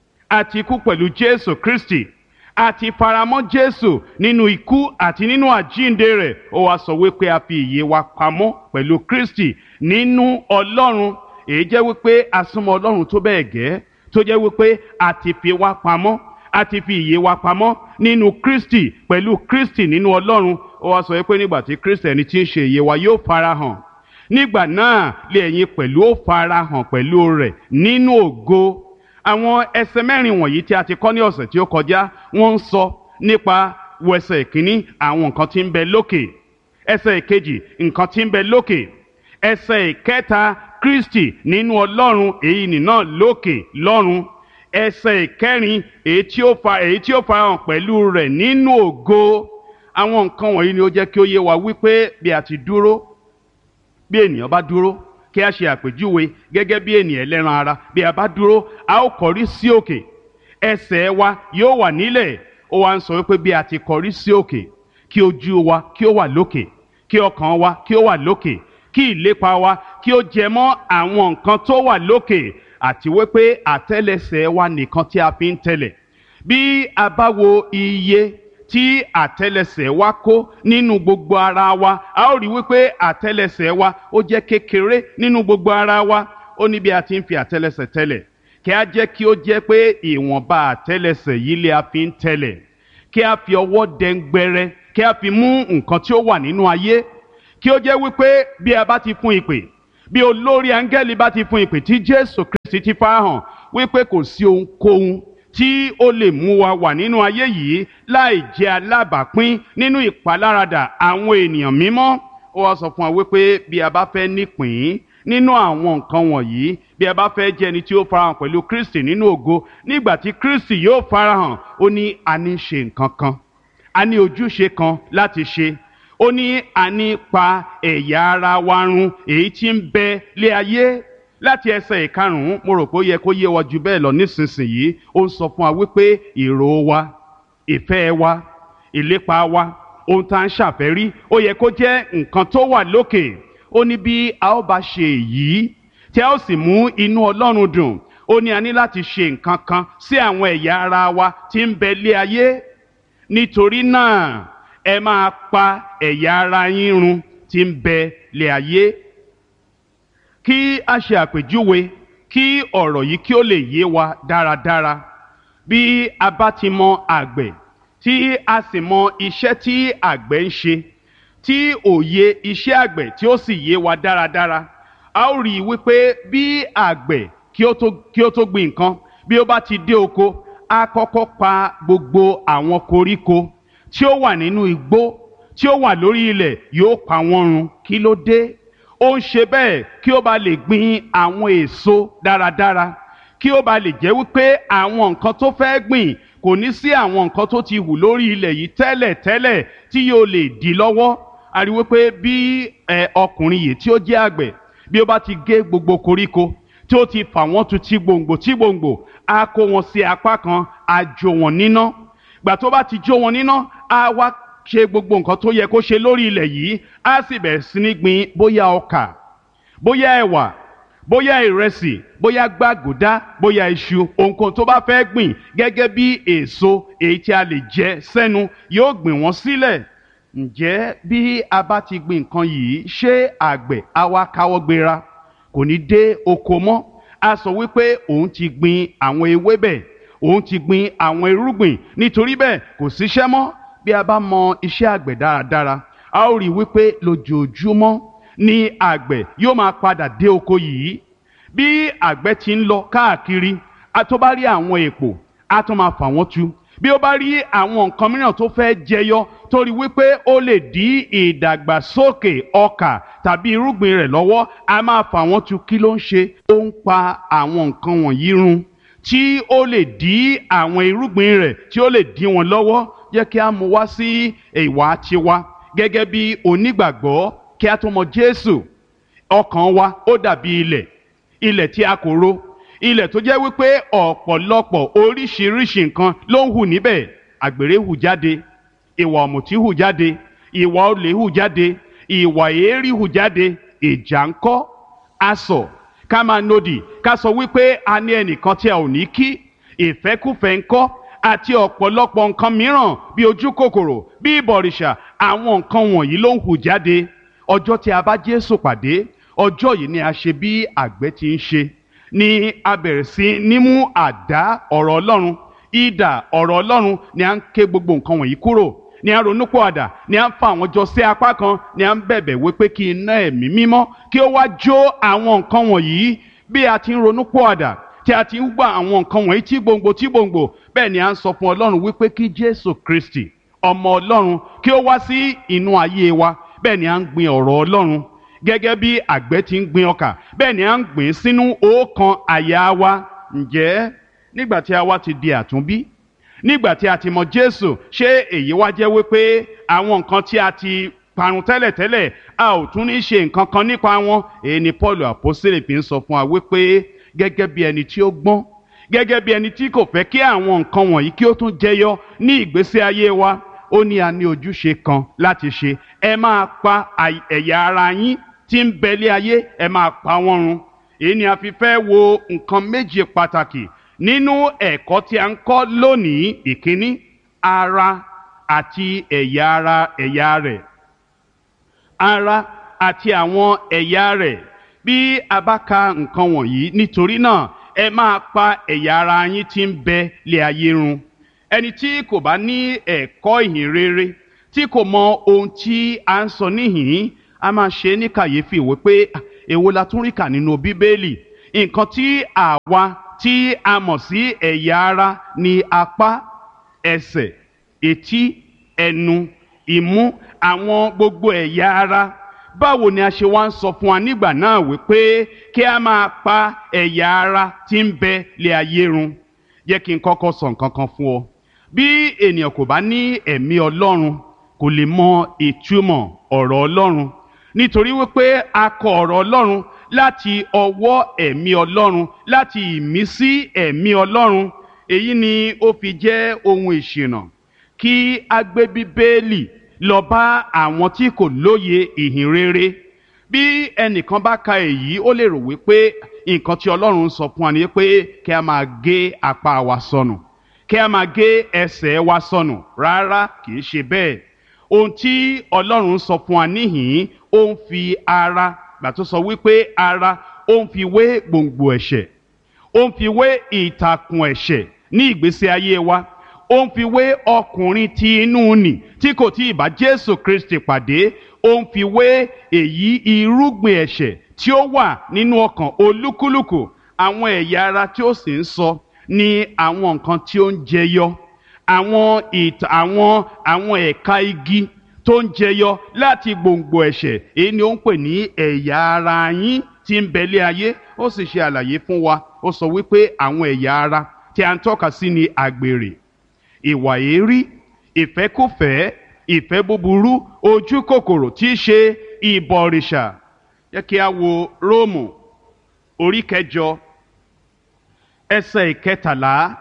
a ti kú pẹ̀lú Jésù Kristi, a ti faramọ́ Jésù nínú ikú àti nínú àjíǹde rẹ̀. Ó wá sọ wípé a fi ìyè wa pamọ́ pẹ̀lú Kristi nínú Ọlọ́run. Èyí jẹ́ wípé a súnmọ́ Ọlọ́run tó bẹ́ẹ̀ gẹ́ tó jẹ́ wípé a ti fi wa pamọ́, a ti fi ìyè wa pamọ́ nínú Kristi, pẹ̀lú Kristi nínú Ọlọ́run. Ó wá sọ wípé nígbà tí Kristi ẹni tí ń ṣe ìyè wa yóò farahàn, nígbà náà lé ẹ̀yin pẹ̀lú ó farahàn pẹ̀lú rẹ̀ nínú ògo. Àwọn ẹsẹ̀ mẹ́rin wọ̀nyí tí a ti kọ́ ní ọ̀sẹ̀ tí ó kọjá, wọ́n ń sọ nípa ẹsẹ̀ ìkíní àwọn nǹkan tí ń bẹ lókè, ẹsẹ̀ ìkejì nǹkan tí ń bẹ lókè, ẹsẹ̀ ìkẹta Kristi nínú Ọlọ́run, èyí nìna lókè lọ́run, ẹsẹ̀ ìkẹrin èyí tí ó farahàn pẹ̀lú rẹ̀ nínú ògo. Àwọn nǹkan wọ̀nyí ni ó jẹ́ kí ó yé wa wípé bí a ti dúró, bí ènìyàn bá dúró, kí a ṣe àpèjúwe gẹ́gẹ́ bí ènìyàn ẹlẹ́ran ara, bí a bá dúró a ó kọrí sí òkè, ẹsẹ̀ wa yóò wà nílẹ̀. Ó wá ń sọ wípé bí a ti kọrí sí òkè, kí ojú wa kí ó wà lókè, kí ọkàn wa kí ó wà lókè, kí ìlépa wa kí ó jẹ mọ́ àwọn nǹkan tó wà lókè, àti wípé àtẹ́lẹsẹ̀ wa nìkan tí a fi ń tẹ̀lẹ̀. Bí a bá wo iye tí àtẹ́lẹsẹ̀ wa kó nínú gbogbo ara wa, a ó rí wípé àtẹ́lẹsẹ̀ wa ó jẹ́ kékeré nínú gbogbo ara wa. Ó ní bí a ti ń fi àtẹ́lẹsẹ̀ tẹ̀lẹ̀, kí a jẹ́ kí ó jẹ́ pé ìwọ̀nba àtẹ́lẹsẹ̀ yìí lé a fi ń tẹ̀lẹ̀, kí a fi ọwọ́ dẹ́ngbẹrẹ, kí a fi mú nǹkan tí ó wà nínú ayé, kí ó jẹ́ wípé bí a bá ti fún ìpè, bí olórí áńgẹ́lì bá ti fún ìpè tí Jésù Kristi ti farahàn wípé kò sí ohunkóhun tí ó lè mú wa wà nínú ayé yìí láì jẹ́ alábàápín nínú ìpaláradà àwọn ènìyàn mímọ́. Ó wá sọ fún wa wípé bí a bá fẹ́ nípìn nínú àwọn nǹkan wọ̀nyí, bí a bá fẹ́ jẹ́ ẹni tí ó farahàn pẹ̀lú Kristi nínú ògo, nígbà tí Kristi yóò farahàn, ó ní a ní ṣe nǹkan kan, a ní ojúṣe kan láti ṣe. Ó ní a ní pa ẹ̀yà ara wa run èyí tí ń bẹ lé ayé. Láti ẹsẹ̀ ìkarùn-ún, mo rò pé ó yẹ kó yé wa jù bẹ́ẹ̀ lọ nísinsìnyí. Ó ń sọ fún wa wípé èrò wa, ìfẹ́ wa, ìlépa wa, ohun tá à ń ṣàfẹ́rí, ó yẹ kó jẹ́ nǹkan tó wà lókè. Ó ní bí a ó bá ṣe èyí tí a ó sì mú inú Ọlọ́run dùn, ó ní a ní láti ṣe nǹkan kan sí àwọn ẹ̀yà ara wa tí ń bẹ lé ayé. Nítorí náà ẹ máa pa ẹ̀yà ara yín run tí ń bẹ lé ayé. Kí a ṣe àpèjúwe kí ọ̀rọ̀ yìí kí ó lè yé wa dáradára. Bí a bá ti mọ àgbẹ̀ tí a sì mọ iṣẹ́ tí àgbẹ̀ ń ṣe, tí òye iṣẹ́ àgbẹ̀ tí ó sì yé wa dáradára, a ó rí i wípé bí àgbẹ̀ kí ó tó gbin nǹkan, bí ó bá ti dé oko, a kọ́kọ́ pa gbogbo àwọn koríko tí ó wà nínú igbó tí ó wà lórí ilẹ̀, yóò pa wọ́n run. Kí ló dé? Ó ń ṣe bẹ́ẹ̀ kí ó bá lè gbin àwọn èso dáradára, kí ó bá lè jẹ́ wípé àwọn nǹkan tó fẹ́ gbìn kò ní sí àwọn nǹkan tó ti hù lórí ilẹ̀ yìí tẹ́lẹ̀ tí yóò lè dí lọ́wọ́. A rí wípé bí ọkùnrin yìí tí ó jẹ́ àgbẹ̀, bí ó bá ti gé gbogbo koríko tí ó ti fà wọ́n tu tí gbòǹgbò, á kó wọn sí apá kan, á jó wọn níná. Gbà tó bá ti jó wọn níná, á wá ṣe gbogbo nǹkan tó yẹ kó ṣe lórí ilẹ̀ yìí, á sì bẹ̀rẹ̀ sí ní gbin bóyá ọkà, bóyá ẹ̀wà, bóyá ìrẹsì, bóyá gbàgùdá, bóyá iṣu, ohunkóhun tó bá fẹ́ gbìn gẹ́gẹ́ bí èso èyí tí a lè jẹ sẹ́nu, yóò gbìn wọ́n sílẹ̀. Ǹjẹ́ bí a bá ti gbin nǹkan yìí, ṣé àgbẹ̀ á wá káwọ́ gbéra? Kò ní dé oko mọ́. A sọ wípé òun ti gbin àwọn ewébẹ̀, òun ti gbin àwọn irúgbìn, nítorí bẹ́ẹ̀ kò síṣẹ́ mọ́. Bí a bá mọ iṣẹ́ àgbẹ̀ dáradára, a ó rí wípé lójoojúmọ́ ni àgbẹ̀ yóò máa padà dé oko yìí. Bí àgbẹ̀ ti ń lọ káàkiri, a tó bá rí àwọn èpò, a tó máa fà wọ́n tu. Bí ó bá rí àwọn nǹkan mìíràn tó fẹ́ jẹyọ, torí wípé ó lè dí ìdàgbàsókè ọkà tàbí irúgbìn rẹ̀ lọ́wọ́, a máa fà wọ́n tu. Kí ló ń ṣe? Ó ń pa àwọn nǹkan wọ̀nyí run tí ó lè dí àwọn irúgbìn rẹ̀, tí ó lè dí wọn lọ́wọ́. Jẹ́ kí a mú wá sí ìwà tiwa gẹ́gẹ́ bí onígbàgbọ́. Kí a tó mọ Jésù, ọkàn wa ó dàbí ilẹ̀ tí a kò ro, ilẹ̀ tó jẹ́ wípé ọ̀pọ̀lọpọ̀ oríṣiríṣi nǹkan ló ń hù níbẹ̀. Àgbèrè hù jáde, ìwà ọ̀mùtí hù jáde, ìwà olè hù jáde, ìwà èérí hù jáde, ìjà ńkọ́, asọ̀, ká máa nodì, ká sọ wípé a ní ẹnìkan tí a ò ní kí, ìfẹ́kúfẹ̀ẹ́ ńkọ́, àti ọ̀pọ̀lọpọ̀ nǹkan mìíràn bí ojú kòkòrò, bí ìbọ̀rìṣà. Àwọn nǹkan wọ̀nyí ló ń hù jáde. Ọjọ́ tí a bá Jésù pàdé, ọjọ́ yìí ni a ṣe bí àgbẹ̀ ti ń ṣe, ni a bẹ̀rẹ̀ sí ní mú àdá ọ̀rọ̀ Ọlọ́run, idà ọ̀rọ̀ Ọlọ́run, ni a ń ké gbogbo nǹkan wọ̀nyí kúrò, ni a ronúpìwàdà, ni a ń fa àwọn jọ sí apá kan, ni a ń bẹ̀bẹ̀ wípé kí iná ẹ̀mí mímọ́ kí ó wá jó àwọn nǹkan wọ̀nyí. Bí a ti ń ronúpìwàdà, tí a ti ń gbà àwọn nǹkan wọ̀nyí tí gbòǹgbò, bẹ́ẹ̀ ni a ń sọ fún Ọlọ́run wípé kí Jésù Kristi, ọmọ Ọlọ́run, kí ó wá sí inú ayé wa. Bẹ́ẹ̀ ni a ń gbin ọ̀rọ̀ Ọlọ́run gẹ́gẹ́ bí àgbẹ̀ ti ń gbin ọkà, bẹ́ẹ̀ ni a ń gbìn sínú ọkàn àyà wa. Ǹjẹ́ nígbà tí a wá ti di àtúnbí, nígbà tí a ti mọ Jésù, ṣé èyí wá jẹ́ wípé àwọn nǹkan tí a ti parun tẹ́lẹ̀tẹ́lẹ̀ a ò tún ní ṣe nǹkan kan nípa wọn? Èyí ni Paul àpọ́sítélì fi ń sọ fún wa wípé gẹ́gẹ́ bí ẹni tí ó gbọ́n, gẹ́gẹ́ bí ẹni tí kò fẹ́ kí àwọn nǹkan wọ̀nyí kí ó tún jẹyọ ní ìgbésí ayé wa, ó ní a ní ojúṣe kan láti ṣe. Ẹ máa pa ẹ̀yà ara yín tí ń bẹ lé ayé, ẹ máa pa wọ́n run. Èyí ni a fi fẹ́ wo nǹkan méje pàtàkì nínú ẹ̀kọ́ tí a ń kọ́ lónìí. Ìkíní, ara àti ẹ̀yà rẹ̀. Ara àti àwọn ẹ̀yà rẹ̀. Bí a bá ka nǹkan wọ̀nyí, nítorí náà ẹ máa pa ẹ̀yà ara yín tí ń bẹ lé ayé run. Ẹni tí kò bá ní ẹ̀kọ́ ìhìn rere, tí kò mọ ohun tí a ń sọ níhìn, a máa ṣe ní kàyéfì wípé èwo la tún rí kà nínú bíbélì. Nǹkan tí àwa tí a mọ̀ sí ẹ̀yà ara ni apá, ẹsẹ̀, etí, ẹnu, imú, àwọn gbogbo ẹ̀yà ara. Báwo ni a ṣe wá ń sọ fún wa nígbà náà wípé kí a máa pa ẹ̀yà ara tí ń bẹ lé ayé run? Jẹ́ kí n kọ́kọ́ sọ nǹkan kan fún ọ. Bí ènìyàn kò bá ní ẹ̀mí Ọlọ́run, kò lè mọ ìtumọ̀ ọ̀rọ̀ Ọlọ́run, nítorí wípé a kọ ọ̀rọ̀ Ọlọ́run láti ọwọ́ ẹ̀mí Ọlọ́run, láti ìmísí ẹ̀mí Ọlọ́run. Èyí ni ó fi jẹ́ ohun ìṣìnà kí a gbé Bíbélì lọ bá àwọn tí kò lóye ìhìn rere. Bí ẹnìkan bá ka èyí, ó lè rò wípé nǹkan tí Ọlọ́run sọ fún wa ni pé kí a máa gé apá wa sọnù, kí a máa gé ẹsẹ̀ wa sọnù. Rárá, kì í ṣe bẹ́ẹ̀. Ohun tí Ọlọ́run sọ fún wa níhìn-ín, ó ń fi ara, gbà tó sọ wípé ara, ó ń fi wé gbòǹgbò ẹ̀ṣẹ̀, ó ń fi wé ìtàkùn ẹ̀ṣẹ̀ ní ìgbésí ayé wa, ó ń fi wé ọkùnrin tí inú nì tí kò tí ì bá Jésù Kristi pàdé, ó ń fi wé èyí irúgbìn ẹ̀ṣẹ̀ tí ó wà nínú ọkàn olúkúlùkù. Àwọn ẹ̀yà ara tí ó sì ń sọ ní àwọn nǹkan tí ó ń jẹyọ, àwọn ẹ̀ka igi tó ń jẹyọ láti gbòǹgbò ẹ̀ṣẹ̀. Èyí ni ó ń pè ní ẹ̀yà ara yín tí ń bẹ lé ayé. Ó sì ṣe àlàyé fún wa, ó sọ wípé àwọn ẹ̀yà ara tí a ń tọ́ka sí ni àgbèrè, ìwà èérí, ìfẹ́kúfẹ̀ẹ́, ìfẹ́ búburú, ojú kòkòrò tí í ṣe ìbọ̀rìṣà. Jẹ́ kí a wo Róòmù orí 8 ẹsẹ̀ 13.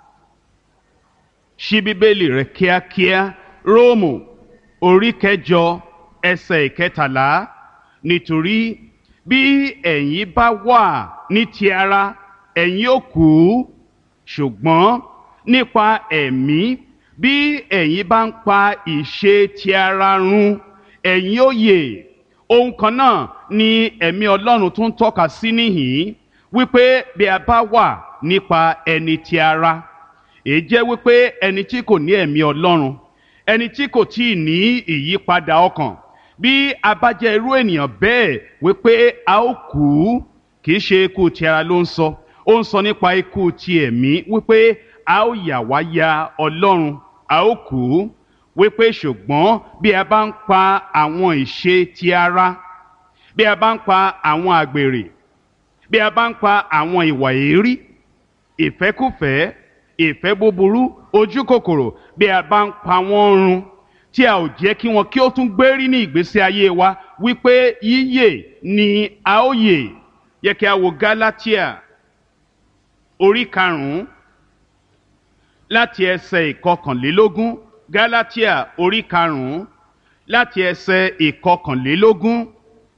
Ṣí Bíbélì rẹ kíákíá. Róòmù orí 8 ẹsẹ̀ 13. Nítorí bí ẹ̀yin bá wà ní ti ara, ẹ̀yin ó kú, ṣùgbọ́n nípa ẹ̀mí, bí ẹ̀yin bá ń pa ìṣe ti ara run, ẹ̀yin ó yè. Ohun kan náà ni ẹ̀mí Ọlọ́run tún tọ́ka sí níhìn-ín, wípé bí a bá wà nípa ẹni ti ara, èyí jẹ́ wípé ẹni tí kò ní ẹ̀mí Ọlọ́run, ẹni tí kò tí ì ní ìyípadà ọkàn, bí a bá jẹ́ irú ènìyàn bẹ́ẹ̀, wípé a ó kú. Kì í ṣe ikú ti ara ló ń sọ, ó ń sọ nípa ikú ti ẹ̀mí, wípé a ó yà wá ya Ọlọ́run, a ó kú. Wípé ṣùgbọ́n bí a bá ń pa àwọn ìṣe ti ara, bí a bá ń pa àwọn àgbèrè, bí a bá ń pa àwọn ìwà èérí, ìfẹ́kúfẹ̀ẹ́, ìfẹ́ búburú, ojú kòkòrò, bí a bá ń pa wọ́n run, tí a ò jẹ́ kí wọn kí ó tún gbérí ní ìgbésí ayé wa, wípé yíyè ni a ó yè. Yẹ kí a wo Gálátíà orí 5 láti ẹsẹ̀ 21. Gálátíà orí 5 láti ẹsẹ̀ 21.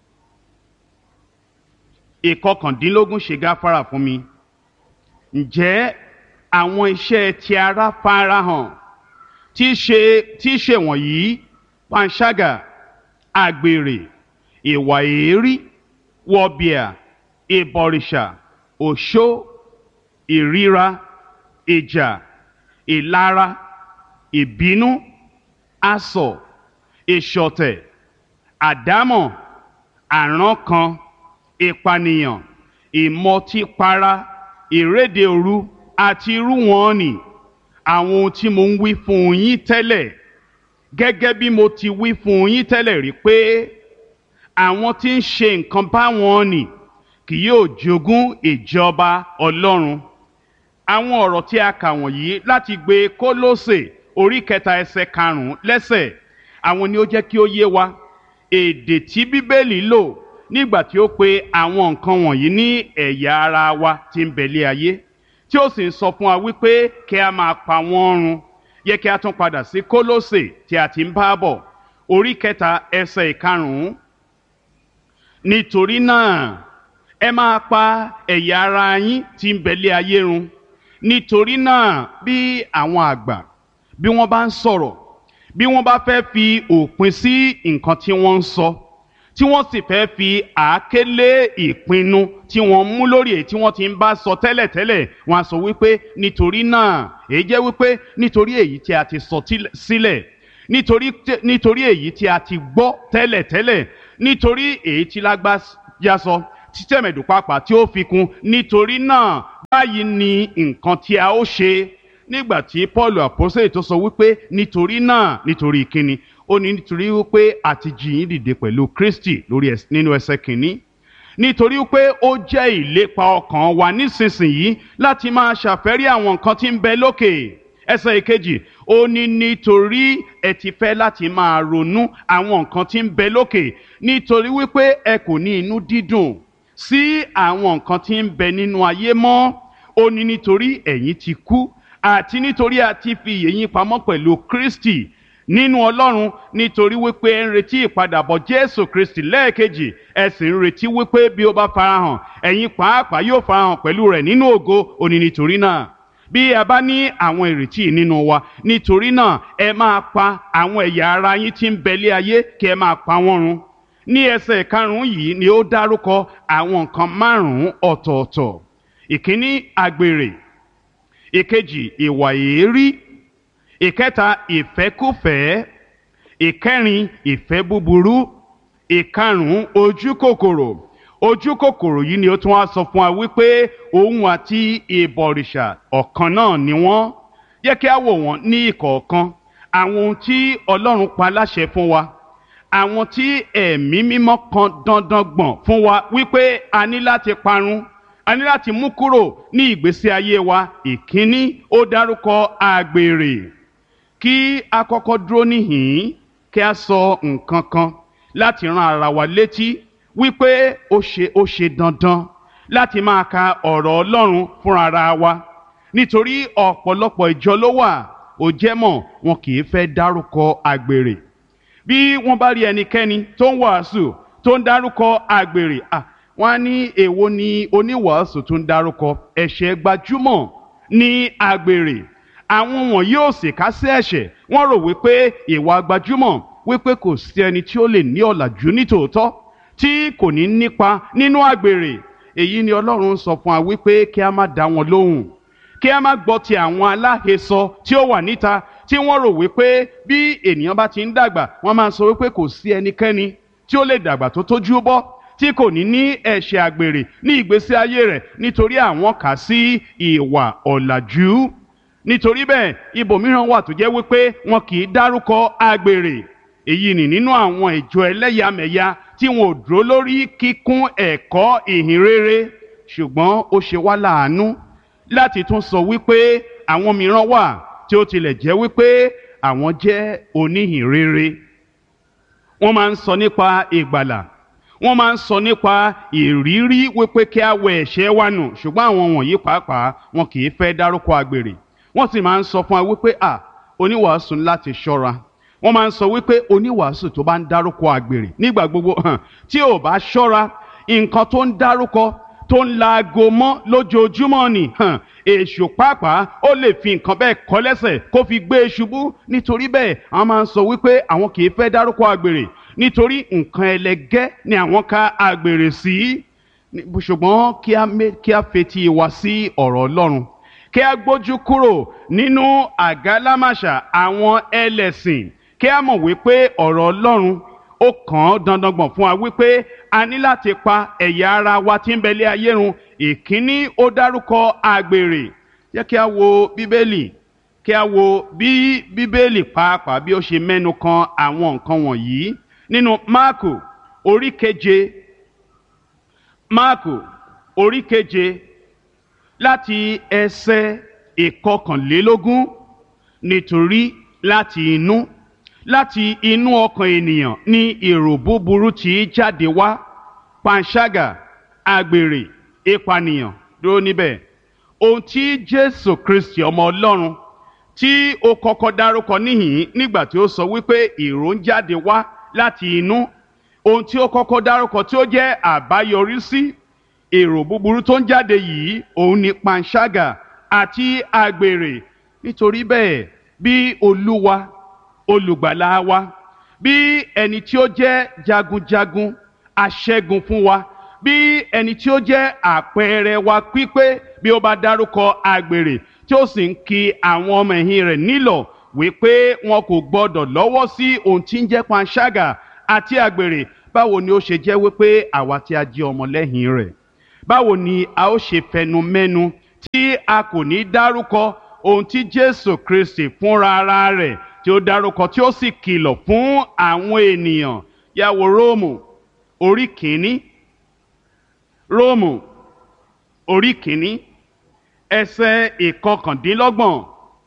19 ṣe gáfárà fún mi. Ǹjẹ́ àwọn iṣẹ́ ti ara farahàn, tí í ṣe wọ̀nyí: panṣágà, àgbèrè, ìwà èérí, wọ̀bìà, ìbọ̀rìṣà, òṣó, ìríra, ìjà, ìlara, ìbínú, asọ̀, ìṣọ̀tẹ̀, àdámọ̀, àrankàn, ìpànìyàn, ìmọtípara, ìréde òru àti irú wọn nì. Àwọn ohun tí mo ń wí fún yín tẹ́lẹ̀, gẹ́gẹ́ bí mo ti wí fún yín tẹ́lẹ̀ rí, pé àwọn tí ń ṣe nǹkan báwọn nì kì yóò jogún ìjọba Ọlọ́run. Àwọn ọ̀rọ̀ tí a kà wọ̀nyí láti gbé Kólósè orí 3 ẹsẹ̀ 5 lẹ́sẹ̀, àwọn ni ó jẹ́ kí ó yé wa èdè tí Bíbélì lò nígbà tí ó pe àwọn nǹkan wọ̀nyí ní ẹ̀yà ara wa tí ń bẹ lé ayé, tí ó sì ń sọ fún wa wípé kí a máa pa wọ́n run. Yẹ kí a tún padà sí Kólósè tí a ti ń bá bọ̀, orí 3 ẹsẹ̀ 5. Nítorí náà ẹ máa pa ẹ̀yà ara yín tí ń bẹ lé ayé run. Nítorí náà bí àwọn àgbà, bí wọ́n bá ń sọ̀rọ̀, bí wọ́n bá fẹ́ fi òpin sí nǹkan tí wọ́n ń sọ, tí wọ́n sì fẹ́ fi àáké lé ìpinnu tí wọ́n mú lórí èyí tí wọ́n ti ń bá sọ tẹ́lẹ̀tẹ́lẹ̀, wọ́n á sọ wípé nítorí náà, èyí jẹ́ wípé nítorí èyí tí a ti sọ sílẹ̀, nítorí èyí tí a ti gbọ́ tẹ́lẹ̀tẹ́lẹ̀, nítorí èyí tí lágbájá sọ tí tẹ̀mẹ̀dù pàápàá tí ó fi kún nítorí náà báyìí ni nǹkan tí a ó ṣe. Nígbà tí Paul àpọ́sítélì tó sọ wípé nítorí náà, nítorí kíni? Ó ní nítorí wípé a ti jí yín dìde pẹ̀lú Kristi nínú ẹsẹ̀ kìíní. Nítorí pé ó jẹ́ ìlépa ọkàn wa nísinsìnyí láti máa ṣàfẹ́rí àwọn nǹkan tí ń bẹ lókè. Ẹsẹ̀ ìkejì, ó ní nítorí ẹ ti fẹ́ láti máa ronú àwọn nǹkan tí ń bẹ lókè, nítorí wípé ẹ kò ní inú dídùn sí àwọn nǹkan tí ń bẹ nínú ayé mọ́. Ó ní nítorí ẹ̀yin ti kú, àti nítorí a ti fi ìyè yín pamọ́ pẹ̀lú Kristi nínú Ọlọ́run, nítorí wípé ẹ ń retí ìpadàbọ̀ Jésù Kristi lẹ́ẹ̀kejì, ẹ sì ń retí wípé bí ó bá farahàn, ẹ̀yin pàápàá yóò farahàn pẹ̀lú rẹ̀ nínú ògo. Ó ní nítorí náà, bí a bá ní àwọn ìrètí nínú wa, nítorí náà ẹ máa pa àwọn ẹ̀yà ara yín tí ń bẹlé ayé, kí ẹ máa pa wọ́n run. Ní ẹsẹ̀ karùn-ún yìí ni ó dárúkọ àwọn nǹkan márùn-ún ọ̀tọ̀ọ̀tọ̀. Ìkíní, àgbèrè. Ìkejì, ìwà èérí. Ìkẹta, ìfẹ́kúfẹ̀ẹ́. Ìkẹrin, ìfẹ́ búburú. Ìkarùn-ún, ojú kòkòrò. Ojú kòkòrò yìí ni ó tún wá sọ fún wa wípé òun àti ìbọ̀rìṣà ọ̀kan náà ni wọ́n. Jẹ́ kí a wò wọ́n ní ìkọ̀ọ̀kan. Àwọn ohun tí Ọlọ́run pa láṣẹ fún wa, àwọn tí ẹ̀mí mímọ́ kan dandan gbọ̀n fún wa wípé a ní láti parun, a ní láti mú kúrò ní ìgbésí ayé wa. Ìkíní, ó dárúkọ àgbèrè. Kí a kọ́kọ́ dúró níhìn-ín kí a sọ nǹkan kan láti rán ara wa létí wípé ó ṣe dandan láti máa ka ọ̀rọ̀ Ọlọ́run fúnra ara wa, nítorí ọ̀pọ̀lọpọ̀ ìjọ ló wà, ó jẹ́ mọ̀, wọn kì í fẹ́ dárúkọ àgbèrè. Bí wọ́n bá rí ẹnikẹ́ni tó ń wàásù tó ń dárúkọ àgbèrè, wọ́n á ní èwo ni oníwàásù tó ń dárúkọ? Ẹ̀ṣẹ̀ gbajúmọ̀ ní àgbèrè. Àwọn wọn yóò sì ká sí ẹ̀ṣẹ̀. Wọ́n rò wípé ìwà gbajúmọ̀, wípé kò sí ẹni tí ó lè ní ọ̀làjú nítòótọ́ tí kò ní nípa nínú àgbèrè. Èyí ni Ọlọ́run sọ fún wa wípé kí a má dá wọn lóhùn, kí a má gbọ́ ti àwọn aláhesọ tí ó wà níta, tí wọ́n rò wípé bí ènìyàn bá ti ń dàgbà, wọ́n máa sọ wípé kò sí ẹnikẹ́ni tí ó lè dàgbà tó tójú bọ́ tí kò ní ní ẹ̀ṣẹ̀ àgbèrè ní ìgbésí ayé rẹ̀, nítorí àwọn kà sí ìwà ọ̀làjú. Nítorí bẹ́ẹ̀, ibòmíràn wà tó jẹ́ wípé wọn kì í dárúkọ àgbèrè. Èyí ni nínú àwọn ìjọ ẹlẹ́yàmẹ̀yà tí wọn ò dúró lórí kíkún ẹ̀kọ́ ìhìnrere. Ṣùgbọ́n ó ṣe wá láàánú láti tún sọ wípé àwọn mìíràn wà tí ó tilẹ̀ jẹ́ wípé àwọn jẹ́ oníhìnrere. Wọ́n máa ń sọ nípa ìgbàlà, wọ́n máa ń sọ nípa ìrírí wípé kí a wẹ ẹ̀ṣẹ̀ wa nù, ṣùgbọ́n àwọn wọ̀nyí pàápàá wọn kì í fẹ́ dárúkọ àgbèrè. Wọ́n sì máa ń sọ fún wa wípé oníwàásù láti ṣọ́ra. Wọ́n máa ń sọ wípé oníwàásù tó bá ń dárúkọ àgbèrè nígbà gbogbo tí ò bá ṣọ́ra, nǹkan tó ń dárúkọ tó ń laago mọ́ lójoojúmọ́ ni èṣù pàápàá ó lè fi nǹkan bẹ́ẹ̀ kọ́ lẹ́sẹ̀ kó fi gbé e ṣubú. Nítorí bẹ́ẹ̀, àwọn máa ń sọ wípé àwọn kì í fẹ́ dárúkọ àgbèrè, nítorí nǹkan ẹlẹgẹ́ ni àwọn ka àgbèrè sí. Ṣùgbọ́n kí a fetí wa sí ọ̀rọ̀ Ọlọ́run, kí a gbójú kúrò nínú àgálámàṣà àwọn ẹlẹ́sìn, kí a mọ̀ wípé ọ̀rọ̀ Ọlọ́run ó kàn án dandan gbọ̀n fún wa wípé a ní láti pa ẹ̀yà ara wa tí ń bẹ lé ayé run. Ìkíní, ó dárúkọ àgbèrè. Jẹ́ kí a wo Bíbélì, kí a wo bí Bíbélì pàápàá bí ó ṣe mẹ́nu kan àwọn nǹkan wọ̀nyí nínú Máàkù orí keje láti ẹsẹ̀ ìkọkànlélógún. Nítorí láti inú ọkàn ènìyàn ni èrò búburú tí jáde wá, panṣágà, àgbèrè, ìpànìyàn. Dúró níbẹ̀. Ohun tí Jésù Kristi ọmọ Ọlọ́run tí ó kọ́kọ́ dárúkọ níhìn nígbà tí ó sọ wípé èrò ń jáde wá láti inú, ohun tí ó kọ́kọ́ dárúkọ tí ó jẹ́ àbáyọrí sí èrò búburú tó ń jáde yìí, òun ni panṣágà àti àgbèrè. Nítorí bẹ́ẹ̀, bí Olúwa olùgbàlà wa, bí ẹni tí ó jẹ́ jagunjagun aṣẹ́gun fún wa, bí ẹni tí ó jẹ́ àpẹẹrẹ wa pípé, bí ó bá dárúkọ àgbèrè tí ó sì ń kì àwọn ọmọ ẹ̀yìn rẹ̀ nílọ̀ wípé wọn kò gbọdọ̀ lọ́wọ́ sí ohun tí ń jẹ́ panṣágà àti àgbèrè, báwo ni ó ṣe jẹ́ wípé àwa tí a jẹ́ ọmọlẹ́yìn rẹ̀, báwo ni a ó ṣe fẹnu mẹ́nu tí a kò ní dárúkọ ohun tí Jésù Kristi fúnra ara rẹ̀ tí ó dárúkọ tí ó sì kìlọ̀ fún àwọn ènìyàn. Yá wo Róòmù orí kìíní, Róòmù orí kìíní ẹsẹ̀ ìkọkàndínlọ́gbọ̀n.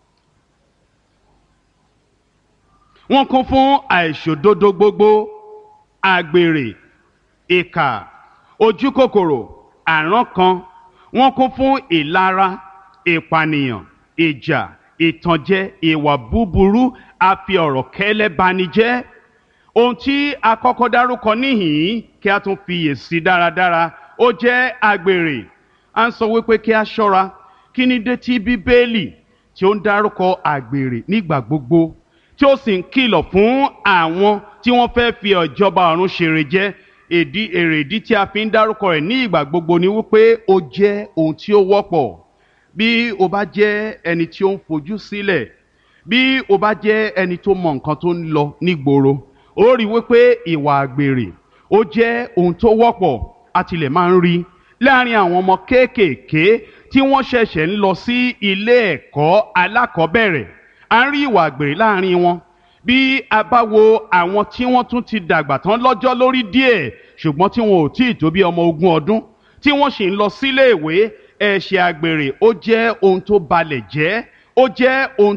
Wọ́n kún fún àìṣòdodo gbogbo, àgbèrè, ìkà, ojúkòkòrò, àrankàn. Wọ́n kún fún ìlara, ìpànìyàn, ìjà, ìtànjẹ, ìwà búburú, a fi ọ̀rọ̀ kẹ́lẹ́ bani jẹ́. Ohun tí a kọ́kọ́ dárúkọ níhìn-ín kí a tún fiyèsí dáradára, ó jẹ́ àgbèrè. À ń sọ wípé kí a ṣọ́ra. Kí ni dé tí Bíbélì tí ó ń dárúkọ àgbèrè nígbà gbogbo tí ó sì ń kìlọ̀ fún àwọn tí wọ́n fẹ́ fi ìjọba ọ̀run ṣèrè jẹ? Èrèdí tí a fi ń dárúkọ rẹ̀ ní ìgbà gbogbo ni wípé ó jẹ́ ohun tí ó wọ́pọ̀. Bí o bá jẹ́ ẹni tí ó ń fojú sílẹ̀, bí o bá jẹ́ ẹni tó mọ nǹkan tó ń lọ nígboro, ó rí wípé ìwà àgbèrè ó jẹ́ ohun tó wọ́pọ̀. A tilẹ̀ máa ń rí láàrin àwọn ọmọ kéékèèké tí wọ́n ṣẹ̀ṣẹ̀ ń lọ sí ilé ẹ̀kọ́ alákọ̀ọ́bẹ̀rẹ̀. A ń rí ìwà àgbèrè láàrin wọn. Bí a bá wo àwọn tí wọ́n tún ti dàgbà tán lọ́jọ́ lórí díẹ̀ ṣùgbọ́n tí wọn ò tí ì tó bí ọmọ 20 ọdún tí wọ́n sì ń lọ sílé ìwé, ẹ̀ṣẹ̀ àgbèrè ó jẹ́ ohun tó balẹ̀ jẹ́, ó jẹ́ ohun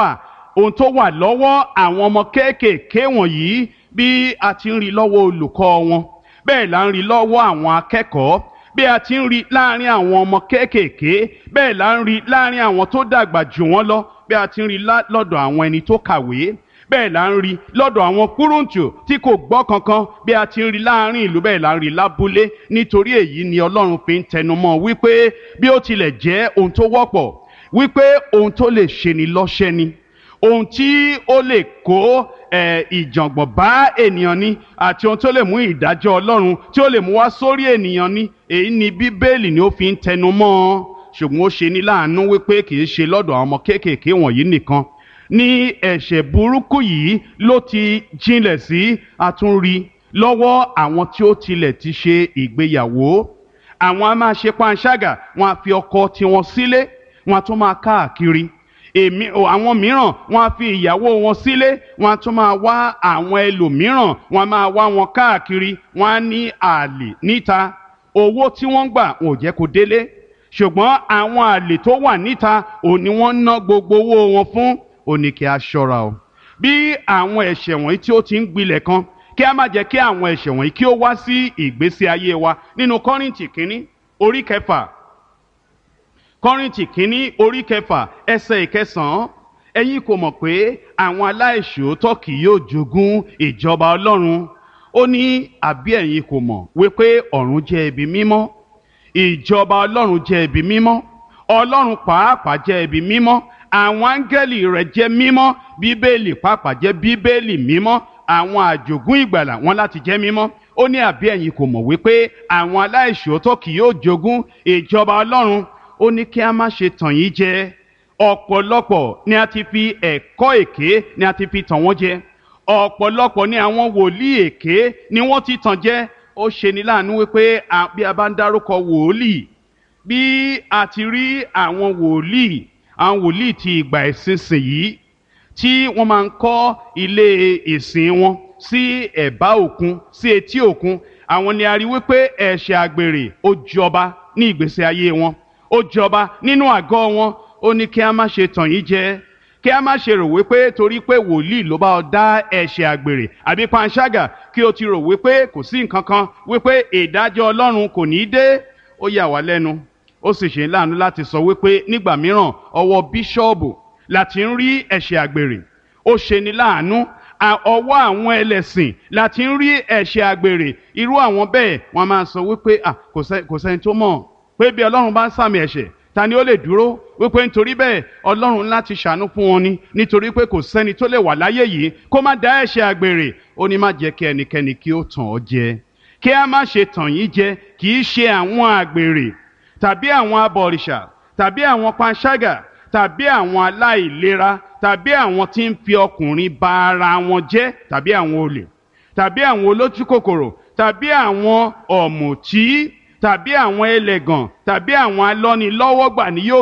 tó wà lọ́wọ́ àwọn ọmọ kéékèèké wọ̀nyí. Bí a ti ń rí lọ́wọ́ olùkọ́ wọn, bẹ́ẹ̀ là ń rí lọ́wọ́ àwọn akẹ́kọ̀ọ́. Bí a ti ń rí láàrin àwọn ọmọ kéékèèké, bẹ́ẹ̀ là ń rí láàrin àwọn tó dàgbà jù wọ́n lọ. Bí a ti ń rí lọ́dọ̀ àwọn ẹni tó kàwé, bẹ́ẹ̀ là ń rí lọ́dọ̀ àwọn kúrúǹtù tí kò gbọ́ kankan. Bí a ti ń rí láàrin ìlú, bẹ́ẹ̀ là ń rí lábúlé. Nítorí èyí ni Ọlọ́run fi ń tẹnumọ́ wípé bí ó tilẹ̀ jẹ́ ohun tó wọ́pọ̀, wípé ohun tó lè ṣeni lọ́ṣẹ́ ni, ohun tí ó lè kó ìjàngbọ̀n bá ènìyàn ni, àti ohun tó lè mú ìdájọ́ Ọlọ́run tí ó lè mú wá sórí ènìyàn ni. Èyí ni Bíbélì ni ó fi ń tẹnumọ́. Ṣùgbọ́n ó ṣe ní láàánú wípé kì í ṣe lọ́dọ̀ àwọn ọmọ kéékèèké wọ̀nyí nìkan ní ẹ̀ṣẹ̀ burúkú yìí ló ti jinlẹ̀ sí. A tún rí lọ́wọ́ àwọn tí ó tilẹ̀ ti ṣe ìgbéyàwó. Àwọn a máa ṣe panṣágà, wọn a fi ọkọ tiwọn sílé, wọn a tún máa káàkiri. Àwọn mìíràn wọn a fi ìyàwó wọn sílé, wọn a tún máa wá àwọn ẹlòmíràn, wọn a máa wá wọn káàkiri. Wọn á ní àlè níta. Owó tí wọ́n gbà wọn ò jẹ́ kó délé, ṣùgbọ́n àwọn àlè tó wà níta òun ni wọ́n ná gbogbo owó wọn fún. Ó ní kí a ṣọ́ra o. Bí àwọn ẹ̀ṣẹ̀ wọ̀nyí tí ó ti ń gbilẹ̀ kan, kí a má jẹ́ kí àwọn ẹ̀ṣẹ̀ wọ̀nyí kí ó wá sí ìgbésí ayé wa. Nínú Kọ́ríńtì kínní orí kẹfà, Kọ́ríńtì kínní orí kẹfà ẹsẹ̀ ìkẹsàn-án. Ẹ̀yin kò mọ̀ pé àwọn aláìṣòótọ́ kì yóò jogún ìjọba Ọlọ́run. Ó ní àbí ẹ̀yin kò mọ̀ wípé ọ̀run jẹ́ ibi mímọ́, ìjọba Ọlọ́run jẹ́ ibi mímọ́, Ọlọ́run pàápàá jẹ́ ibi mímọ́, àwọn áńgẹ́lì rẹ̀ jẹ́ mímọ́, Bíbélì pàápàá jẹ́ Bíbélì mímọ́, àwọn àjogún ìgbàlà wọn láti jẹ́ mímọ́. Ó ní àbí ẹ̀yin kò mọ̀ wípé àwọn aláìṣòótọ́ kì yóò jogún ìjọba Ọlọ́run. Ó ní kí a má ṣe tàn yín jẹ. Ọ̀pọ̀lọpọ̀ ni a ti fi ẹ̀kọ́ èké ni a ti fi tàn wọ́n jẹ. Ọ̀pọ̀lọpọ̀ ni àwọn wòlíì èké ni wọ́n ti tàn jẹ. Ó ṣe ní láàánú wípé bí a bá ń dárúkọ wòlíì, bí a ti rí àwọn wòlíì ti ìgbà ìsinsìnyí tí wọ́n máa ń kọ́ ilé ìsìn wọn sí ẹ̀bá òkun, sí etí òkun. Àwọn ni a rí wípé ẹ̀ṣẹ̀ àgbèrè ó jọba ní ìgbésí ayé wọn, ó jọba nínú àgọ́ wọn. Ó ní kí a má ṣe tàn yín jẹ, kí a má ṣe rò wípé torí pé wòlíì ló bá ọ dá ẹ̀ṣẹ̀ àgbèrè àbí panṣágà kí o ti rò wípé kò sí nǹkan kan, wípé ìdájọ́ Ọlọ́run kò ní dé. Ó yà wá lẹ́nu, ó sì ṣe láàánú láti sọ wípé nígbà mìíràn ọwọ́ bíṣọ́ọ̀bù láti ń rí ẹ̀ṣẹ̀ àgbèrè. Ó ṣe ní láàánú ọwọ́ àwọn ẹlẹ́sìn láti ń rí ẹ̀ṣẹ̀ àgbèrè. Irú àwọn bẹ́ẹ̀ wọ́n máa sọ wípé kò sẹ́ni tó mọ̀ pé bí Ọlọ́run bá ń sàmì ẹ̀ṣẹ̀, ta ni ó lè dúró? Wípé nítorí bẹ́ẹ̀ Ọlọ́run láti ṣàánú fún wọn ni, nítorí pé kò sẹ́ni tó lè wà láyé yìí kó má dá ẹ̀ṣẹ̀ àgbèrè. Ó ní má jẹ́ kí ẹnikẹ́ni kí ó tàn ọ́ jẹ. Kí a má ṣe tàn yín jẹ kì í ṣe àwọn àgbèrè tàbí àwọn abọ̀rìṣà tàbí àwọn panṣágà tàbí àwọn aláìlera tàbí àwọn tí ń fi ọkùnrin ba ara wọn jẹ́ tàbí àwọn olè tàbí àwọn olójúkòkòrò tàbí àwọn ọ̀mùtí tàbí àwọn ẹlẹ́gàn tàbí àwọn alọ́nilọ́wọ́gbà ni yóò